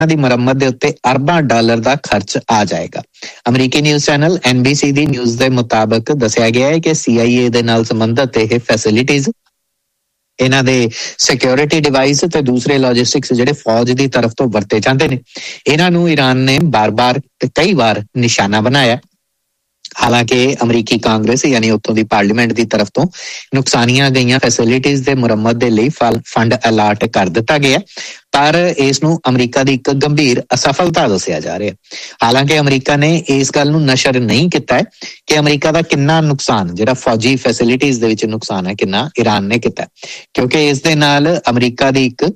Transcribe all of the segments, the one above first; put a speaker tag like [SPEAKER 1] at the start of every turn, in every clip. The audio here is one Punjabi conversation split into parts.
[SPEAKER 1] ਦੀ ਮੁਰੰਮਤ ਦੇ ਉੱਤੇ ਅਰਬਾਂ ਡਾਲਰ ਦਾ ਖਰਚ ਆ ਜਾਏਗਾ। ਅਮਰੀਕੀ ਨਿਊਜ਼ ਚੈਨਲ NBC ਦੀ ਨਿਊਜ਼ ਦੇ ਮੁਤਾਬਕ ਦੱਸਿਆ ਗਿਆ ਹੈ ਕਿ CIA ਦੇ ਨਾਲ ਸੰਬੰਧਿਤ ਇਹ ਫੈਸਿਲਿਟੀਜ਼, ਇਹਨਾਂ ਦੇ ਸਿਕਿਉਰਿਟੀ ਡਿਵਾਈਸ ਤੇ ਦੂਸਰੇ ਲੌਜਿਸਟਿਕਸ ਜਿਹੜੇ ਫੌਜ ਦੀ ਤਰਫ ਤੋਂ ਵਰਤੇ ਜਾਂਦੇ ਨੇ, ਇਹਨਾਂ ਨੂੰ ਈਰਾਨ ਨੇ ਬਾਰ-ਬਾਰ ਤੇ ਕਈ ਵਾਰ ਨਿਸ਼ਾਨਾ ਬਣਾਇਆ। ਹਾਲਾਂਕਿ ਅਮਰੀਕੀ ਕਾਂਗਰਸ ਯਾਨੀ ਉੱਥੋਂ ਦੀ ਪਾਰਲੀਮੈਂਟ ਦੀ ਤਰਫ ਤੋਂ ਨੁਕਸਾਨੀਆਂ ਗਈਆਂ ਫੈਸਿਲਿਟੀਜ਼ ਦੇ ਮੁਰੰਮਤ ਦੇ ਲਈ ਫੰਡ ਅਲਾਟ ਕਰ ਦਿੱਤਾ ਗਿਆ, ਪਰ ਇਸ ਨੂੰ ਅਮਰੀਕਾ ਦੀ ਇੱਕ ਗੰਭੀਰ ਅਸਫਲਤਾ ਦੱਸਿਆ ਜਾ ਰਿਹਾ। ਹਾਲਾਂਕਿ ਅਮਰੀਕਾ ਨੇ ਇਸ ਗੱਲ ਨੂੰ ਨਸ਼ਰ ਨਹੀਂ ਕੀਤਾ ਹੈ ਕਿ ਅਮਰੀਕਾ ਦਾ ਕਿੰਨਾ ਨੁਕਸਾਨ, ਜਿਹੜਾ ਫੌਜੀ ਫੈਸਿਲਿਟੀਜ਼ ਦੇ ਵਿੱਚ ਨੁਕਸਾਨ ਹੈ, ਕਿੰਨਾ ਈਰਾਨ ਨੇ ਕੀਤਾ, ਕਿਉਂਕਿ ਇਸ ਦੇ ਨਾਲ ਅਮਰੀਕਾ ਦੀ ਇੱਕ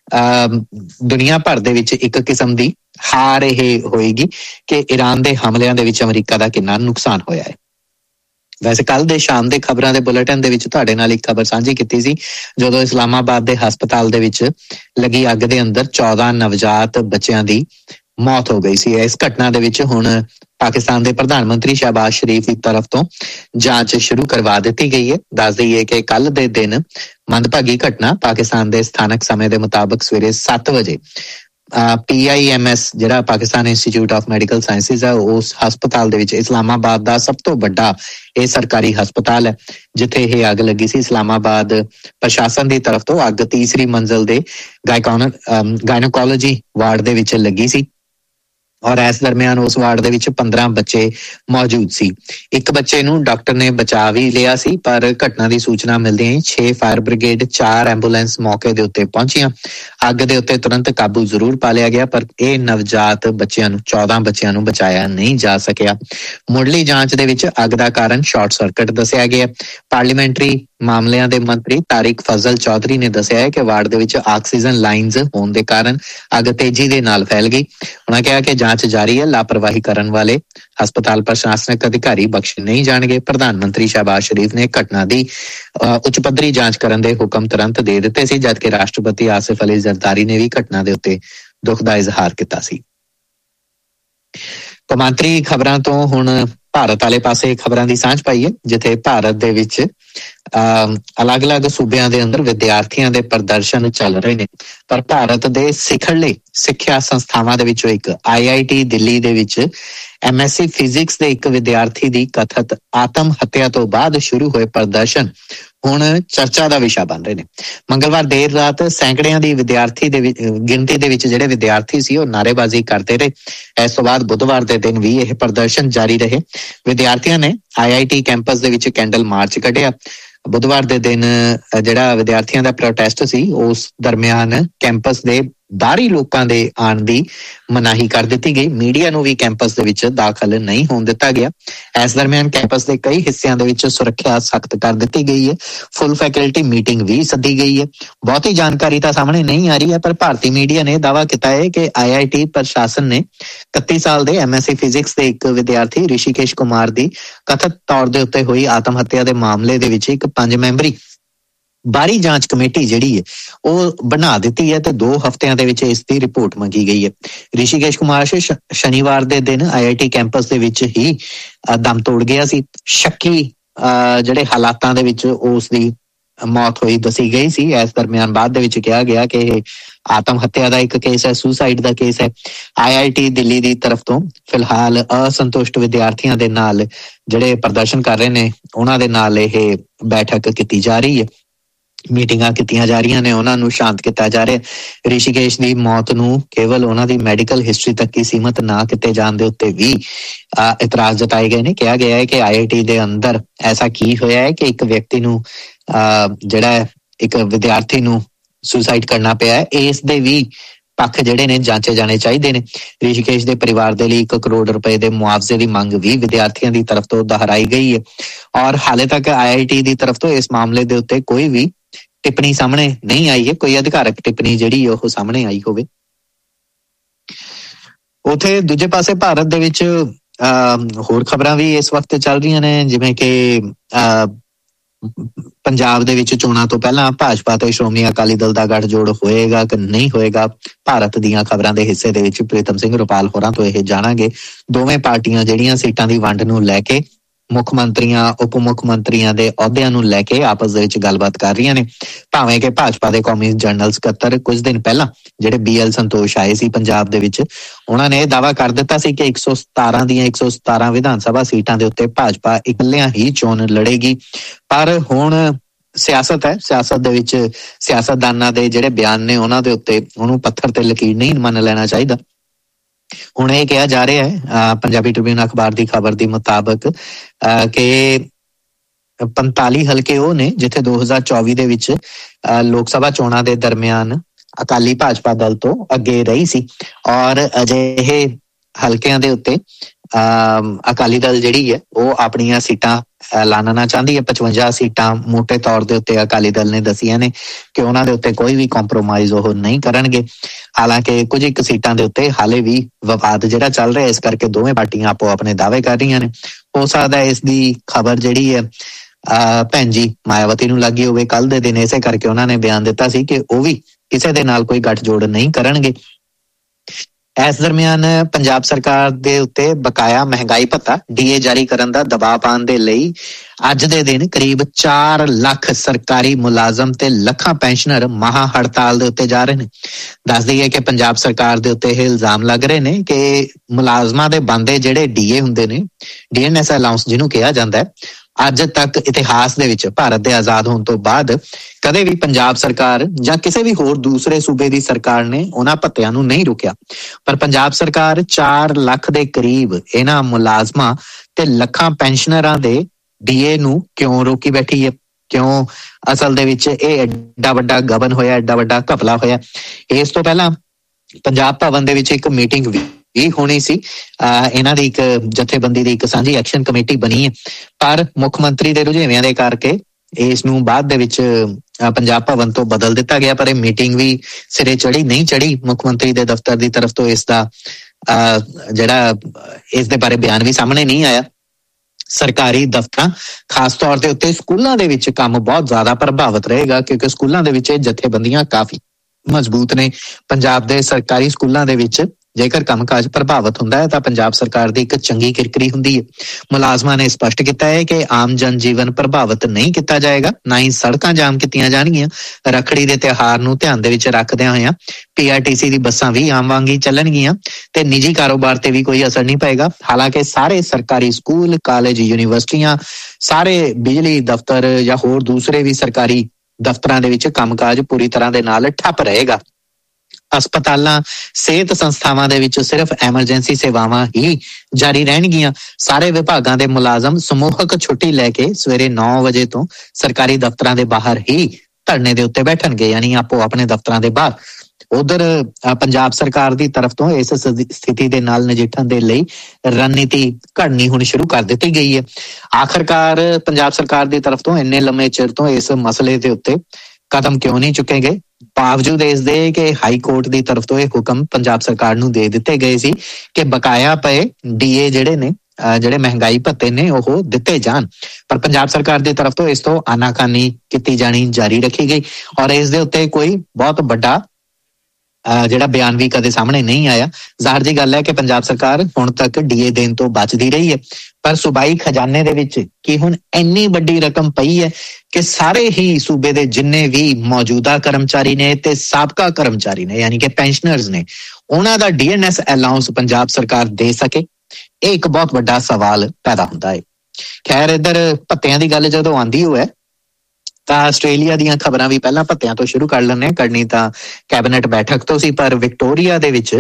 [SPEAKER 1] ਦੁਨੀਆ ਭਰ ਦੇ ਵਿੱਚ ਇੱਕ ਕਿਸਮ ਦੀ ਹਾਰ ਇਹ ਹੋਏਗੀ ਕਿ ਈਰਾਨ ਦੇ ਹਮਲਿਆਂ ਦੇ ਵਿੱਚ ਅਮਰੀਕਾ ਦਾ ਕਿੰਨਾ ਨੁਕਸਾਨ ਹੋਇਆ ਹੈ। ਵੈਸੇ ਕੱਲ ਦੇ ਸ਼ਾਮ ਦੇ ਖਬਰਾਂ ਦੇ ਬੁਲੇਟਿਨ ਦੇ ਵਿੱਚ ਤੁਹਾਡੇ ਨਾਲ ਇੱਕ ਖਬਰ ਸਾਂਝੀ ਕੀਤੀ ਸੀ, ਜਦੋਂ ਇਸਲਾਮਾਬਾਦ ਦੇ ਹਸਪਤਾਲ ਦੇ ਵਿੱਚ ਲੱਗੀ ਅੱਗ ਦੇ ਅੰਦਰ 14 ਨਵਜਾਤ ਬੱਚਿਆਂ ਦੀ ਮੌਤ ਹੋ ਗਈ ਸੀ। ਇਸ ਘਟਨਾ ਦੇ ਵਿੱਚ ਹੁਣ ਪਾਕਿਸਤਾਨ ਦੇ ਪ੍ਰਧਾਨ ਮੰਤਰੀ ਸ਼ਹਿਬਾਜ਼ ਸ਼ਰੀਫ ਦੀ ਤਰਫ ਤੋਂ ਜਾਂਚ ਸ਼ੁਰੂ ਕਰਵਾ ਦਿੱਤੀ ਗਈ ਹੈ। ਦੱਸ ਦਈਏ ਕਿ ਕੱਲ ਦੇ ਦਿਨ ਮੰਦਭਾਗੀ ਘਟਨਾ ਪਾਕਿਸਤਾਨ ਦੇ ਸਥਾਨਕ ਸਮੇਂ ਦੇ ਮੁਤਾਬਕ ਸਵੇਰੇ 7 ਵਜੇ PIMS ਜਿਹੜਾ Pakistan institute of medical sciences ਹੈ, ਉਸ ਹਸਪਤਾਲ ਦੇ ਵਿੱਚ, ਇਸਲਾਮਾਬਾਦ ਦਾ ਸਭ ਤੋਂ ਵੱਡਾ ਇਹ ਸਰਕਾਰੀ ਹਸਪਤਾਲ ਹੈ ਜਿੱਥੇ ਇਹ ਅੱਗ ਲੱਗੀ ਸੀ। ਇਸਲਾਮਾਬਾਦ ਪ੍ਰਸ਼ਾਸਨ ਦੀ ਤਰਫ ਤੋਂ ਅੱਗ ਤੀਸਰੀ ਮੰਜ਼ਲ ਦੇ ਗਾਇਨੋਕੋਲੋਜੀ ਵਾਰਡ ਦੇ ਵਿੱਚ ਲੱਗੀ ਸੀ ਔਰ ਇਸ ਦਰਮਿਆਨ ਉਸ ਵਾਰਡ ਦੇ ਵਿੱਚ 15 ਬੱਚੇ ਮੌਜੂਦ ਸੀ। ਇੱਕ ਬੱਚੇ ਨੂੰ ਡਾਕਟਰ ਨੇ ਬਚਾ ਵੀ ਲਿਆ ਸੀ, ਪਰ ਘਟਨਾ ਦੀ ਸੂਚਨਾ ਮਿਲਦਿਆਂ ਹੀ 6 ਫਾਇਰ ਬ੍ਰਿਗੇਡ, 4 ਐਂਬੂਲੈਂਸ ਮੌਕੇ ਦੇ ਉੱਤੇ ਪਹੁੰਚੀਆਂ। ਅੱਗ ਦੇ ਉੱਤੇ ਤੁਰੰਤ ਕਾਬੂ ਜ਼ਰੂਰ ਪਾ ਲਿਆ ਗਿਆ, ਪਰ ਇਹ ਨਵਜਾਤ ਬੱਚਿਆਂ ਨੂੰ, 14 ਬੱਚਿਆਂ ਨੂੰ ਬਚਾਇਆ ਨਹੀਂ ਜਾ ਸਕਿਆ। ਮੁੱਢਲੀ ਜਾਂਚ ਦੇ ਵਿੱਚ ਅੱਗ ਦਾ ਕਾਰਨ ਸ਼ਾਰਟ ਸਰਕਟ ਦੱਸਿਆ ਗਿਆ। ਪਾਰਲੀਮੈਂਟਰੀ ਮਾਮਲਿਆਂ ਦੇ ਮੰਤਰੀ ਤਾਰਿਕ ਫਜ਼ਲ ਚੌਧਰੀ ਨੇ ਦੱਸਿਆ ਹੈ ਕਿ ਵਾਰਡ ਦੇ ਵਿੱਚ ਆਕਸੀਜਨ ਲਾਈਨਜ਼ ਹੋਣ ਦੇ ਕਾਰਨ ਅੱਗ ਤੇਜ਼ੀ ਦੇ ਨਾਲ ਫੈਲ ਗਈ। ਉਹਨਾਂ ਕਿਹਾ ਕਿ ਜਾਂਚ ਜਾਰੀ ਹੈ, ਲਾਪਰਵਾਹੀ ਕਰਨ ਵਾਲੇ ਹਸਪਤਾਲ ਪ੍ਰਸ਼ਾਸਨਿਕ ਅਧਿਕਾਰੀ ਬਖਸ਼ੇ ਨਹੀਂ ਜਾਣਗੇ। ਪ੍ਰਧਾਨ ਮੰਤਰੀ ਸ਼ਹਿਬਾਜ਼ ਸ਼ਰੀਫ ਨੇ ਘਟਨਾ ਦੀ ਉੱਚ ਪੱਧਰੀ ਜਾਂਚ ਕਰਨ ਦੇ ਹੁਕਮ ਤੁਰੰਤ ਦੇ ਦਿੱਤੇ ਸੀ, ਜਦਕਿ ਰਾਸ਼ਟਰਪਤੀ ਆਸਿਫ ਅਲੀ ਜ਼ਰਦਾਰੀ ਨੇ ਵੀ ਘਟਨਾ ਦੇ ਉੱਤੇ ਦੁੱਖ ਦਾ ਇਜ਼ਹਾਰ ਕੀਤਾ ਸੀ। ਕੌਮਾਂਤਰੀ ਖਬਰਾਂ ਤੋਂ ਹੁਣ ਭਾਰਤ ਵਾਲੇ ਪਾਸੇ ਖਬਰਾਂ ਦੀ ਸਾਂਝ ਪਾਈ ਹੈ, ਜਿੱਥੇ ਭਾਰਤ ਦੇ ਵਿੱਚ ਅਲੱਗ-ਅਲੱਗ ਸੂਬਿਆਂ ਦੇ ਅੰਦਰ ਵਿਦਿਆਰਥੀਆਂ ਦੇ ਪ੍ਰਦਰਸ਼ਨ ਚੱਲ ਰਹੇ ਨੇ, ਪਰ ਭਾਰਤ ਦੇ ਸਿਖਰਲੇ ਸਿੱਖਿਆ ਸੰਸਥਾਵਾਂ ਦੇ ਵਿੱਚੋਂ ਇੱਕ IIT ਦਿੱਲੀ ਦੇ ਵਿੱਚ MSc ਫਿਜ਼ਿਕਸ ਦੇ ਇੱਕ ਵਿਦਿਆਰਥੀ ਦੀ ਕਥਿਤ ਆਤਮ ਹੱਤਿਆ ਤੋਂ ਬਾਅਦ ਸ਼ੁਰੂ ਹੋਏ ਪ੍ਰਦਰਸ਼ਨ ਹੁਣ ਚਰਚਾ ਦਾ ਵਿਸ਼ਾ ਬਣ ਰਹੇ ਨੇ। ਮੰਗਲਵਾਰ ਦੇਰ ਰਾਤ ਸੈਂਕੜਿਆਂ ਦੀ ਵਿਦਿਆਰਥੀ ਦੇ ਗਿਣਤੀ ਦੇ ਵਿੱਚ ਜਿਹੜੇ ਵਿਦਿਆਰਥੀ ਸੀ ਉਹ ਨਾਅਰੇਬਾਜ਼ੀ ਕਰਦੇ ਰਹੇ। ਇਸ ਤੋਂ ਬਾਅਦ ਬੁੱਧਵਾਰ ਦੇ ਦਿਨ ਵੀ ਇਹ ਪ੍ਰਦਰਸ਼ਨ ਜਾਰੀ ਰਹੇ। ਵਿਦਿਆਰਥੀਆਂ ਨੇ IIT ਕੈਂਪਸ ਦੇ ਵਿੱਚ ਕੈਂਡਲ ਮਾਰਚ ਕੱਢਿਆ। ਬੁੱਧਵਾਰ ਦੇ ਦਿਨ ਜਿਹੜਾ ਵਿਦਿਆਰਥੀਆਂ ਦਾ ਪ੍ਰੋਟੈਸਟ ਸੀ, ਉਸ ਦਰਮਿਆਨ ਕੈਂਪਸ ਦੇ ਬਾਹਰੀ ਲੋਕਾਂ ਦੇ ਆਉਣ ਦੀ ਮਨਾਹੀ ਕਰ ਦਿੱਤੀ ਗਈ। ਮੀਡੀਆ ਨੂੰ ਵੀ ਕੈਂਪਸ ਦੇ ਵਿੱਚ ਦਾਖਲ ਨਹੀਂ ਹੋਣ ਦਿੱਤਾ ਗਿਆ। ਇਸ ਦਰਮਿਆਨ ਕੈਂਪਸ ਦੇ ਕਈ ਹਿੱਸਿਆਂ ਦੇ ਵਿੱਚ ਸੁਰੱਖਿਆ ਸਖਤ ਕਰ ਦਿੱਤੀ ਗਈ ਹੈ। ਫੁੱਲ ਫੈਕਲਟੀ ਮੀਟਿੰਗ ਵੀ ਸੱਦੀ ਗਈ ਹੈ। ਬਹੁਤੀ ਜਾਣਕਾਰੀ ਤਾਂ ਸਾਹਮਣੇ ਨਹੀਂ ਆ ਰਹੀ ਹੈ, ਪਰ ਭਾਰਤੀ ਮੀਡੀਆ ਨੇ ਦਾਅਵਾ ਕੀਤਾ ਹੈ ਕਿ IIT ਪ੍ਰਸ਼ਾਸਨ ਨੇ 31 ਸਾਲ ਦੇ MSc ਫਿਜ਼ਿਕਸ ਦੇ ਇੱਕ ਵਿਦਿਆਰਥੀ ਰਿਸ਼ੀਕੇਸ਼ ਕੁਮਾਰ ਦੀ ਕਥਿਤ ਤੌਰ ਦੇ ਉੱਤੇ ਹੋਈ ਆਤਮ ਹੱਤਿਆ ਦੇ ਮਾਮਲੇ ਦੇ ਵਿੱਚ ਇੱਕ 5 ਮੈਂਬਰੀ ਬਾਹਰੀ ਜਾਂਚ ਕਮੇਟੀ ਜਿਹੜੀ ਹੈ ਉਹ ਬਣਾ ਦਿੱਤੀ ਹੈ ਤੇ 2 ਹਫ਼ਤਿਆਂ ਦੇ ਵਿੱਚ ਇਸ ਦੀ ਰਿਪੋਰਟ ਮੰਗੀ ਗਈ ਹੈ। ਰਿਸ਼ੀਕੇਸ਼ ਕੁਮਾਰ ਸ਼ਨੀਵਾਰ ਦੇ ਦਿਨ IIT ਕੈਂਪਸ ਦੇ ਵਿੱਚ ਹੀ ਦਮ ਤੋੜ ਗਿਆ ਸੀ। ਸ਼ੱਕੀ ਜਿਹੜੇ ਹਾਲਾਤਾਂ ਦੇ ਵਿੱਚ ਉਸ ਦੀ ਮੌਤ ਹੋਈ ਦੱਸੀ ਗਈ ਸੀ। ਇਸ ਦਰਮਿਆਨ ਬਾਅਦ ਦੇ ਵਿੱਚ ਕਿਹਾ ਗਿਆ ਕਿ ਇਹ ਆਤਮ ਹੱਤਿਆ ਦਾ ਇੱਕ ਕੇਸ ਹੈ, ਸੁਸਾਈਡ ਦਾ ਕੇਸ ਹੈ। IIT ਦਿੱਲੀ ਦੀ ਤਰਫ ਤੋਂ ਫਿਲਹਾਲ ਅਸੰਤੁਸ਼ਟ ਵਿਦਿਆਰਥੀਆਂ ਦੇ ਨਾਲ ਜਿਹੜੇ ਪ੍ਰਦਰਸ਼ਨ ਕਰ ਰਹੇ ਨੇ ਉਹਨਾਂ ਦੇ ਨਾਲ ਇਹ ਬੈਠਕ ਕੀਤੀ ਜਾ ਰਹੀ ਹੈ, ਮੀਟਿੰਗਾਂ ਕੀਤੀਆਂ ਜਾ ਰਹੀਆਂ ਨੇ, ਉਹਨਾਂ ਨੂੰ ਸ਼ਾਂਤ ਕੀਤਾ ਜਾ ਰਿਹਾ। ਰਿਸ਼ੀਕੇਸ਼ ਦੀ ਮੌਤ ਨੂੰ ਕੇਵਲ ਉਹਨਾਂ ਦੀ ਮੈਡੀਕਲ ਹਿਸਟਰੀ ਤੱਕ ਹੀ ਸੀਮਤ ਨਾ ਕੀਤੇ ਜਾਣ ਦੇ ਉੱਤੇ ਵੀ ਇਤਰਾਜ਼ ਜਤਾਏ ਗਏ ਨੇ। ਕਿਹਾ ਗਿਆ ਹੈ ਕਿ IIT ਦੇ ਅੰਦਰ ਐਸਾ ਕੀ ਹੋਇਆ ਹੈ ਕਿ ਇੱਕ ਵਿਅਕਤੀ ਨੂੰ ਜਿਹੜਾ ਇੱਕ ਵਿਦਿਆਰਥੀ ਨੂੰ ਸੁਸਾਈਡ ਕਰਨਾ ਪਿਆ ਹੈ। ਇਸ ਦੇ ਵੀ ਪੱਖ ਜਿਹੜੇ ਨੇ ਜਾਂਚੇ ਜਾਣੇ ਚਾਹੀਦੇ ਨੇ। ਰਿਸ਼ੀਕੇਸ਼ ਦੇ ਪਰਿਵਾਰ ਦੇ ਲਈ 1 ਕਰੋੜ ਰੁਪਏ ਦੇ ਮੁਆਵਜ਼ੇ ਦੀ ਮੰਗ ਵੀ ਵਿਦਿਆਰਥੀਆਂ ਦੀ ਤਰਫ ਤੋਂ ਦੁਹਰਾਈ ਗਈ ਹੈ ਔਰ ਹਾਲੇ ਤੱਕ IIT ਦੀ ਤਰਫ ਤੋਂ ਇਸ ਮਾਮਲੇ ਦੇ ਉੱਤੇ ਕੋਈ ਵੀ ਟਿੱਪਣੀ ਸਾਹਮਣੇ ਨਹੀਂ ਆਈ ਹੈ, ਕੋਈ ਅਧਿਕਾਰਕ ਟਿੱਪਣੀ ਜਿਹੜੀ ਉਹ ਸਾਹਮਣੇ ਆਈ ਹੋਵੇ। ਉੱਥੇ ਦੂਜੇ ਪਾਸੇ ਭਾਰਤ ਦੇ ਵਿੱਚ ਹੋਰ ਖਬਰਾਂ ਵੀ ਇਸ ਵਕਤ ਚੱਲ ਰਹੀਆਂ ਨੇ, ਜਿਵੇਂ ਕਿ ਪੰਜਾਬ ਦੇ ਵਿੱਚ ਚੋਣਾਂ ਤੋਂ ਪਹਿਲਾਂ ਭਾਜਪਾ ਤੇ ਸ਼੍ਰੋਮਣੀ ਅਕਾਲੀ ਦਲ ਦਾ ਗੱਠਜੋੜ ਹੋਏਗਾ ਕਿ ਨਹੀਂ ਹੋਏਗਾ। ਭਾਰਤ ਦੀਆਂ ਖਬਰਾਂ ਦੇ ਹਿੱਸੇ ਦੇ ਵਿੱਚ ਪ੍ਰੀਤਮ ਸਿੰਘ ਰੁਪਾਲ ਹੋਰਾਂ ਤੋਂ ਇਹ ਜਾਣਾਂਗੇ। ਦੋਵੇਂ ਪਾਰਟੀਆਂ ਜਿਹੜੀਆਂ ਸੀਟਾਂ ਦੀ ਵੰਡ ਨੂੰ ਲੈ ਕੇ ਮੁੱਖ ਮੰਤਰੀਆਂ ਉਪ ਮੁੱਖ ਮੰਤਰੀਆਂ ਦੇ ਅਹੁਦਿਆਂ ਨੂੰ ਲੈ ਕੇ ਆਪਸ ਦੇ ਵਿੱਚ ਗੱਲਬਾਤ ਕਰ ਰਹੀਆਂ ਨੇ। ਭਾਵੇਂ ਕਿ ਭਾਜਪਾ ਦੇ ਕੌਮੀ ਜਨਰਲ ਸਕੱਤਰ ਕੁਝ ਦਿਨ ਪਹਿਲਾਂ ਜਿਹੜੇ BL ਸੰਤੋਸ਼ ਆਏ ਸੀ ਪੰਜਾਬ ਦੇ ਵਿੱਚ, ਉਹਨਾਂ ਨੇ ਇਹ ਦਾਅਵਾ ਕਰ ਦਿੱਤਾ ਸੀ ਕਿ 117 ਦੀਆਂ 117 ਵਿਧਾਨ ਸਭਾ ਸੀਟਾਂ ਦੇ ਉੱਤੇ ਭਾਜਪਾ ਇਕੱਲਿਆਂ ਹੀ ਚੋਣ ਲੜੇਗੀ। ਪਰ ਹੁਣ ਸਿਆਸਤ ਹੈ, ਸਿਆਸਤ ਦੇ ਵਿੱਚ ਸਿਆਸਤਦਾਨਾਂ ਦੇ ਜਿਹੜੇ ਬਿਆਨ ਨੇ ਉਹਨਾਂ ਦੇ ਉੱਤੇ ਉਹਨੂੰ ਪੱਥਰ ਤੇ ਲਕੀਰ ਨਹੀਂ ਮੰਨ ਲੈਣਾ ਚਾਹੀਦਾ। ਹੁਣ ਇਹ ਕਿਹਾ ਜਾ ਰਿਹਾ ਹੈ ਪੰਜਾਬੀ ਟ੍ਰਿਬਿਊਨ ਅਖਬਾਰ ਦੀ ਖਬਰ ਦੇ ਮੁਤਾਬਕ ਕਿ 45 ਹਲਕੇ ਉਹ ਨੇ ਜਿੱਥੇ 2024 ਦੇ ਵਿੱਚ ਲੋਕ ਸਭਾ ਚੋਣਾਂ ਦੇ ਦਰਮਿਆਨ ਅਕਾਲੀ ਭਾਜਪਾ ਦਲ ਤੋਂ ਅੱਗੇ ਰਹੀ ਸੀ, ਔਰ ਅਜਿਹੇ ਹਲਕਿਆਂ ਦੇ ਉੱਤੇ ਅਕਾਲੀ ਦਲ ਜਿਹੜੀ ਹੈ ਉਹ ਆਪਣੀਆਂ ਸੀਟਾਂ ਲਾਣਨਾ ਚਾਹੁੰਦੀ ਹੈ। 55 ਸੀਟਾਂ ਮੋਟੇ ਤੌਰ ਦੇ ਉੱਤੇ ਅਕਾਲੀ ਦਲ ਨੇ ਦੱਸੀਆਂ ਨੇ ਕਿ ਉਹਨਾਂ ਦੇ ਉੱਤੇ ਕੋਈ ਵੀ ਕੰਪਰੋਮਾਈਜ਼ ਉਹ ਨਹੀਂ ਕਰਨਗੇ। ਹਾਲਾਂਕਿ ਕੁਝ ਇੱਕ ਸੀਟਾਂ ਦੇ ਉੱਤੇ ਹਾਲੇ ਵੀ ਵਿਵਾਦ ਜਿਹੜਾ ਚੱਲ ਰਿਹਾ, ਇਸ ਕਰਕੇ ਦੋਵੇਂ ਪਾਰਟੀਆਂ ਆਪੋ ਆਪਣੇ ਦਾਅਵੇ ਕਰ ਰਹੀਆਂ ਨੇ। ਹੋ ਸਕਦਾ ਇਸ ਦੀ ਖਬਰ ਜਿਹੜੀ ਹੈ ਭੈਣ ਜੀ ਮਾਇਆਵਤੀ ਨੂੰ ਲੱਗੀ ਹੋਵੇ ਕੱਲ ਦੇ ਦਿਨ, ਇਸੇ ਕਰਕੇ ਉਹਨਾਂ ਨੇ ਬਿਆਨ ਦਿੱਤਾ ਸੀ ਕਿ ਉਹ ਵੀ ਕਿਸੇ ਦੇ ਨਾਲ ਕੋਈ ਗੱਠਜੋੜ ਨਹੀਂ ਕਰਨਗੇ। ਇਸ ਦਰਮਿਆਨ ਪੰਜਾਬ ਸਰਕਾਰ ਦੇ ਉੱਤੇ ਬਕਾਇਆ ਮਹਿੰਗਾਈ ਭੱਤਾ DA ਜਾਰੀ ਕਰਨ ਦਾ ਦਬਾਅ ਪਾਉਣ ਦੇ ਲਈ ਅੱਜ ਦੇ ਦਿਨ ਕਰੀਬ 4 ਲੱਖ ਸਰਕਾਰੀ ਮੁਲਾਜ਼ਮ ਤੇ ਲੱਖਾਂ ਪੈਨਸ਼ਨਰ ਮਹਾ ਹੜਤਾਲ ਦੇ ਉੱਤੇ ਜਾ ਰਹੇ ਨੇ। ਦੱਸ ਦਈਏ ਕਿ ਪੰਜਾਬ ਸਰਕਾਰ ਦੇ ਉੱਤੇ ਇਹ ਇਲਜ਼ਾਮ ਲੱਗ ਰਹੇ ਨੇ ਕਿ ਮੁਲਾਜ਼ਮਾਂ ਦੇ ਬਣਦੇ ਜਿਹੜੇ DA ਹੁੰਦੇ ਨੇ, DNS ਅਲਾਉਂਸ ਜਿਹਨੂੰ ਕਿਹਾ ਜਾਂਦਾ ਹੈ, ਅੱਜ ਤੱਕ ਇਤਿਹਾਸ ਦੇ ਵਿੱਚ ਭਾਰਤ ਦੇ ਆਜ਼ਾਦ ਹੋਣ ਤੋਂ ਬਾਅਦ ਕਦੇ ਵੀ ਪੰਜਾਬ ਸਰਕਾਰ ਜਾਂ ਕਿਸੇ ਵੀ ਹੋਰ ਦੂਸਰੇ ਸੂਬੇ ਦੀ ਸਰਕਾਰ ਨੇ ਉਹਨਾਂ ਭੱਤਿਆਂ ਨੂੰ ਨਹੀਂ ਰੋਕਿਆ। ਪਰ ਪੰਜਾਬ ਸਰਕਾਰ 4 ਲੱਖ ਦੇ ਕਰੀਬ ਇਹਨਾਂ ਮੁਲਾਜ਼ਮਾਂ ਤੇ ਲੱਖਾਂ ਪੈਨਸ਼ਨਰਾਂ ਦੇ DA ਨੂੰ ਕਿਉਂ ਰੋਕੀ ਬੈਠੀ ਹੈ? ਕਿਉਂ? ਅਸਲ ਦੇ ਵਿੱਚ ਇਹ ਐਡਾ ਵੱਡਾ ਗਬਨ ਹੋਇਆ, ਐਡਾ ਵੱਡਾ ਘਪਲਾ ਹੋਇਆ। ਇਸ ਤੋਂ ਪਹਿਲਾਂ ਪੰਜਾਬ ਭਵਨ ਦੇ ਵਿੱਚ ਇੱਕ ਮੀਟਿੰਗ ਵੀ ਹੋਣੀ ਸੀ, ਇਹਨਾਂ ਦੀ ਇੱਕ ਜਥੇਬੰਦੀ ਦੀ ਇੱਕ ਸਾਂਝੀ ਐਕਸ਼ਨ ਕਮੇਟੀ ਬਣੀ ਹੈ, ਪਰ ਮੁੱਖ ਮੰਤਰੀ ਦੇ ਰੁਝੇਵਿਆਂ ਦੇ ਕਰਕੇ ਇਸ ਨੂੰ ਬਾਅਦ ਦੇ ਵਿੱਚ ਪੰਜਾਬ ਭਵਨ ਤੋਂ ਬਦਲ ਦਿੱਤਾ ਗਿਆ। ਪਰ ਇਹ ਮੀਟਿੰਗ ਵੀ ਸਿਰੇ ਚੜੀ ਨਹੀਂ ਚੜੀ, ਮੁੱਖ ਮੰਤਰੀ ਦੇ ਦਫ਼ਤਰ ਦੀ ਤਰਫ ਤੋਂ ਇਸ ਦਾ ਜਿਹੜਾ ਇਸ ਦੇ ਬਾਰੇ ਬਿਆਨ ਵੀ ਸਾਹਮਣੇ ਨਹੀਂ ਆਇਆ। ਸਰਕਾਰੀ ਦਫ਼ਤਰਾਂ ਖਾਸ ਤੌਰ ਦੇ ਉੱਤੇ ਸਕੂਲਾਂ ਦੇ ਵਿੱਚ ਕੰਮ ਬਹੁਤ ਜ਼ਿਆਦਾ ਪ੍ਰਭਾਵਿਤ ਰਹੇਗਾ, ਕਿਉਂਕਿ ਸਕੂਲਾਂ ਦੇ ਵਿੱਚ ਇਹ ਜਥੇਬੰਦੀਆਂ ਕਾਫੀ ਮਜ਼ਬੂਤ ਨੇ। ਪੰਜਾਬ ਦੇ ਸਰਕਾਰੀ ਸਕੂਲਾਂ ਦੇ ਵਿੱਚ ਜੇਕਰ ਕੰਮਕਾਜ ਪ੍ਰਭਾਵਿਤ ਹੁੰਦਾ ਹੈ ਤਾਂ ਪੰਜਾਬ ਸਰਕਾਰ ਦੀ ਇੱਕ ਚੰਗੀ ਕਿਰਕਰੀ ਹੁੰਦੀ ਹੈ। ਮੁਲਾਜ਼ਮਾਂ ਨੇ ਸਪਸ਼ਟ ਕੀਤਾ ਹੈ ਕਿ ਆਮ ਜਨ ਜੀਵਨ ਪ੍ਰਭਾਵਿਤ ਨਹੀਂ ਕੀਤਾ ਜਾਏਗਾ, ਨਾ ਹੀ ਸੜਕਾਂ ਜਾਮ ਕੀਤੀਆਂ ਜਾਣਗੀਆਂ। ਰੱਖੜੀ ਦੇ ਤਿਉਹਾਰ ਨੂੰ ਧਿਆਨ ਦੇ ਵਿੱਚ ਰੱਖਦਿਆਂ ਹੋਇਆਂ PRTC ਦੀ ਬੱਸਾਂ ਵੀ ਆਮ ਵਾਂਗ ਹੀ ਚੱਲਣਗੀਆਂ ਤੇ ਨਿੱਜੀ ਕਾਰੋਬਾਰ ਤੇ ਵੀ ਕੋਈ ਅਸਰ ਨਹੀਂ ਪਏਗਾ। ਹਾਲਾਂਕਿ ਸਾਰੇ ਸਰਕਾਰੀ ਸਕੂਲ, ਕਾਲਜ, ਯੂਨੀਵਰਸਿਟੀਆਂ, ਸਾਰੇ ਬਿਜਲੀ ਦਫ਼ਤਰ ਜਾਂ ਹੋਰ ਦੂਸਰੇ ਵੀ ਸਰਕਾਰੀ ਦਫ਼ਤਰਾਂ ਦੇ ਵਿੱਚ ਕੰਮਕਾਜ ਪੂਰੀ ਤਰ੍ਹਾਂ ਦੇ ਨਾਲ ਠੱਪ ਰਹੇਗਾ। ਹਸਪਤਾਲਾਂ, ਸਿਹਤ ਸੰਸਥਾਵਾਂ ਦੇ ਵਿੱਚ ਸਿਰਫ ਐਮਰਜੈਂਸੀ ਸੇਵਾਵਾਂ ਹੀ ਜਾਰੀ ਰਹਿਣਗੀਆਂ। ਸਾਰੇ ਵਿਭਾਗਾਂ ਦੇ ਮੁਲਾਜ਼ਮ ਸਮੂਹਕ ਛੁੱਟੀ ਲੈ ਕੇ ਸਵੇਰੇ 9 ਵਜੇ ਤੋਂ ਸਰਕਾਰੀ ਦਫ਼ਤਰਾਂ ਦੇ ਬਾਹਰ ਹੀ ਧਰਨੇ ਦੇ ਉੱਤੇ ਬੈਠਣਗੇ, ਯਾਨੀ ਆਪੋ ਆਪਣੇ ਦਫ਼ਤਰਾਂ ਦੇ ਬਾਹਰ। ਉਧਰ ਪੰਜਾਬ ਸਰਕਾਰ ਦੀ ਤਰਫ ਤੋਂ ਇਸ ਸਥਿਤੀ ਦੇ ਨਾਲ ਨਜਿੱਠਣ ਦੇ ਲਈ ਰਣਨੀਤੀ ਘੜਨੀ ਹੁਣ ਸ਼ੁਰੂ ਕਰ ਦਿੱਤੀ ਗਈ ਹੈ। ਆਖਰਕਾਰ ਪੰਜਾਬ ਸਰਕਾਰ ਦੀ ਤਰਫ ਤੋਂ ਇੰਨੇ ਲੰਮੇ ਚਿਰ ਤੋਂ ਇਸ ਮਸਲੇ ਦੇ ਉੱਤੇ ਕਦਮ ਕਿਉਂ ਨਹੀਂ ਚੁੱਕੇ ਗਏ, ਬਾਵਜੂਦ ਇਸ ਦੇ ਕਿ ਹਾਈ ਕੋਰਟ ਦੀ ਤਰਫ ਤੋਂ ਇਹ ਹੁਕਮ ਪੰਜਾਬ ਸਰਕਾਰ ਨੂੰ ਦੇ ਦਿੱਤੇ ਗਏ ਸੀ ਕਿ ਬਕਾਇਆ ਪਏ DA ਜਿਹੜੇ ਨੇ, ਜਿਹੜੇ ਮਹਿੰਗਾਈ ਭੱਤੇ ਨੇ, ਉਹ ਦਿੱਤੇ ਜਾਣ। ਪਰ ਪੰਜਾਬ ਸਰਕਾਰ ਦੀ ਤਰਫ ਤੋਂ ਇਸ ਤੋਂ ਆਨਾਕਾਨੀ ਕੀਤੀ ਜਾਣੀ ਜਾਰੀ ਰੱਖੀ ਗਈ ਔਰ ਇਸ ਦੇ ਉੱਤੇ ਕੋਈ ਬਹੁਤ ਵੱਡਾ ਜਿਹੜਾ ਬਿਆਨ ਵੀ ਕਦੇ ਸਾਹਮਣੇ ਨਹੀਂ ਆਇਆ। ਜ਼ਾਹਰ ਜੀ ਗੱਲ ਹੈ ਕਿ ਪੰਜਾਬ ਸਰਕਾਰ ਹੁਣ ਤੱਕ DA ਦੇਣ ਤੋਂ ਬਚਦੀ ਰਹੀ ਹੈ, ਪਰ ਸੂਬਾਈ ਖਜ਼ਾਨੇ ਦੇ ਵਿੱਚ ਕੀ ਹੁਣ ਇੰਨੀ ਵੱਡੀ ਰਕਮ ਪਈ ਹੈ ਕਿ ਸਾਰੇ ਹੀ ਸੂਬੇ ਦੇ ਜਿੰਨੇ ਵੀ ਮੌਜੂਦਾ ਕਰਮਚਾਰੀ ਨੇ ਤੇ ਸਾਬਕਾ ਕਰਮਚਾਰੀ ਨੇ, ਯਾਨੀ ਕਿ ਪੈਨਸ਼ਨਰਜ਼ ਨੇ, ਉਹਨਾਂ ਦਾ DNS ਅਲਾਉਂਸ ਪੰਜਾਬ ਸਰਕਾਰ ਦੇ ਸਕੇ? ਇਹ ਇੱਕ ਬਹੁਤ ਵੱਡਾ ਸਵਾਲ ਪੈਦਾ ਹੁੰਦਾ ਹੈ। ਖੈਰ, ਇੱਧਰ ਭੱਤਿਆਂ ਦੀ ਗੱਲ ਜਦੋਂ ਆਉਂਦੀ ਹੋਇਆ ਤਾਂ ਆਸਟ੍ਰੇਲੀਆ ਦੀਆਂ ਖਬਰਾਂ ਵੀ ਪਹਿਲਾਂ ਭੱਤਿਆਂ ਤੋਂ ਸ਼ੁਰੂ ਕਰ ਲੈਂਦੇ ਹਾਂ। ਕਰਨੀ ਤਾਂ ਕੈਬਨਿਟ ਬੈਠਕ ਤੋਂ ਸੀ, ਪਰ ਵਿਕਟੋਰੀਆ ਦੇ ਵਿੱਚ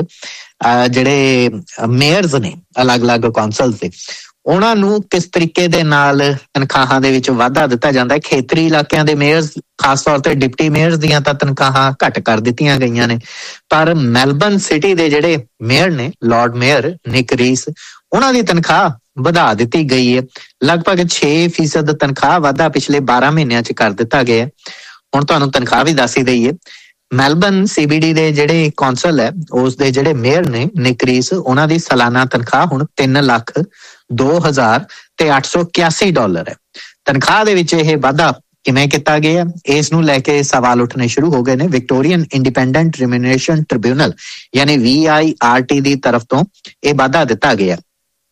[SPEAKER 1] ਜਿਹੜੇ ਮੇਅਰਜ਼ ਨੇ ਅਲੱਗ-ਅਲੱਗ ਕੌਂਸਲ ਦੇ, ਉਹਨਾਂ ਨੂੰ ਕਿਸ ਤਰੀਕੇ ਦੇ ਨਾਲ ਤਨਖਾਹਾਂ ਦੇ ਵਿੱਚ ਵਾਧਾ ਦਿੱਤਾ ਜਾਂਦਾ ਹੈ। ਖੇਤਰੀ ਇਲਾਕਿਆਂ ਦੇ ਮੇਅਰਜ਼, ਖਾਸ ਤੌਰ ਤੇ ਡਿਪਟੀ ਮੇਅਰਜ਼ ਦੀਆਂ ਤਾਂ ਤਨਖਾਹਾਂ ਘੱਟ ਕਰ ਦਿੱਤੀਆਂ ਗਈਆਂ ਨੇ, ਪਰ ਮੈਲਬਰਨ ਸਿਟੀ ਦੇ ਜਿਹੜੇ ਮੇਅਰ ਨੇ, ਲਾਰਡ ਮੇਅਰ ਨਿਕ ਰੀਸ, ਉਹਨਾਂ ਦੀ ਤਨਖਾਹ ਵਧਾ ਦਿੱਤੀ ਗਈ ਹੈ। ਲਗਭਗ 6% ਤਨਖਾਹ ਵਾਧਾ ਪਿਛਲੇ 12 ਮਹੀਨਿਆਂ 'ਚ ਕਰ ਦਿੱਤਾ ਗਿਆ। ਹੁਣ ਤੁਹਾਨੂੰ ਤਨਖਾਹ ਵੀ ਦੱਸ ਹੀ ਦਈਏ। ਮੈਲਬਰਨ CBD ਦੇ ਜਿਹੜੇ ਕੌਂਸਲ ਹੈ, ਉਸ ਦੇ ਜਿਹੜੇ ਮੇਅਰ ਨੇ ਨਿਕ ਰੀਸ, ਉਹਨਾਂ ਦੀ ਸਾਲਾਨਾ ਤਨਖਾਹ ਹੁਣ $3,02,881 ਹੈ। ਤਨਖਾਹ ਦੇ ਵਿੱਚ ਇਹ ਵਾਧਾ ਕਿਵੇਂ ਕੀਤਾ ਗਿਆ, ਇਸ ਨੂੰ ਲੈ ਕੇ ਸਵਾਲ ਉੱਠਣੇ ਸ਼ੁਰੂ ਹੋ ਗਏ ਨੇ। ਵਿਕਟੋਰੀਅਨ ਇੰਡੀਪੈਂਡੈਂਟ ਰਿਮਿਨੇਸ਼ਨ ਟ੍ਰਿਬਿਊਨਲ ਯਾਨੀ VIRT ਦੀ ਤਰਫ ਤੋਂ ਇਹ ਵਾਧਾ ਦਿੱਤਾ ਗਿਆ।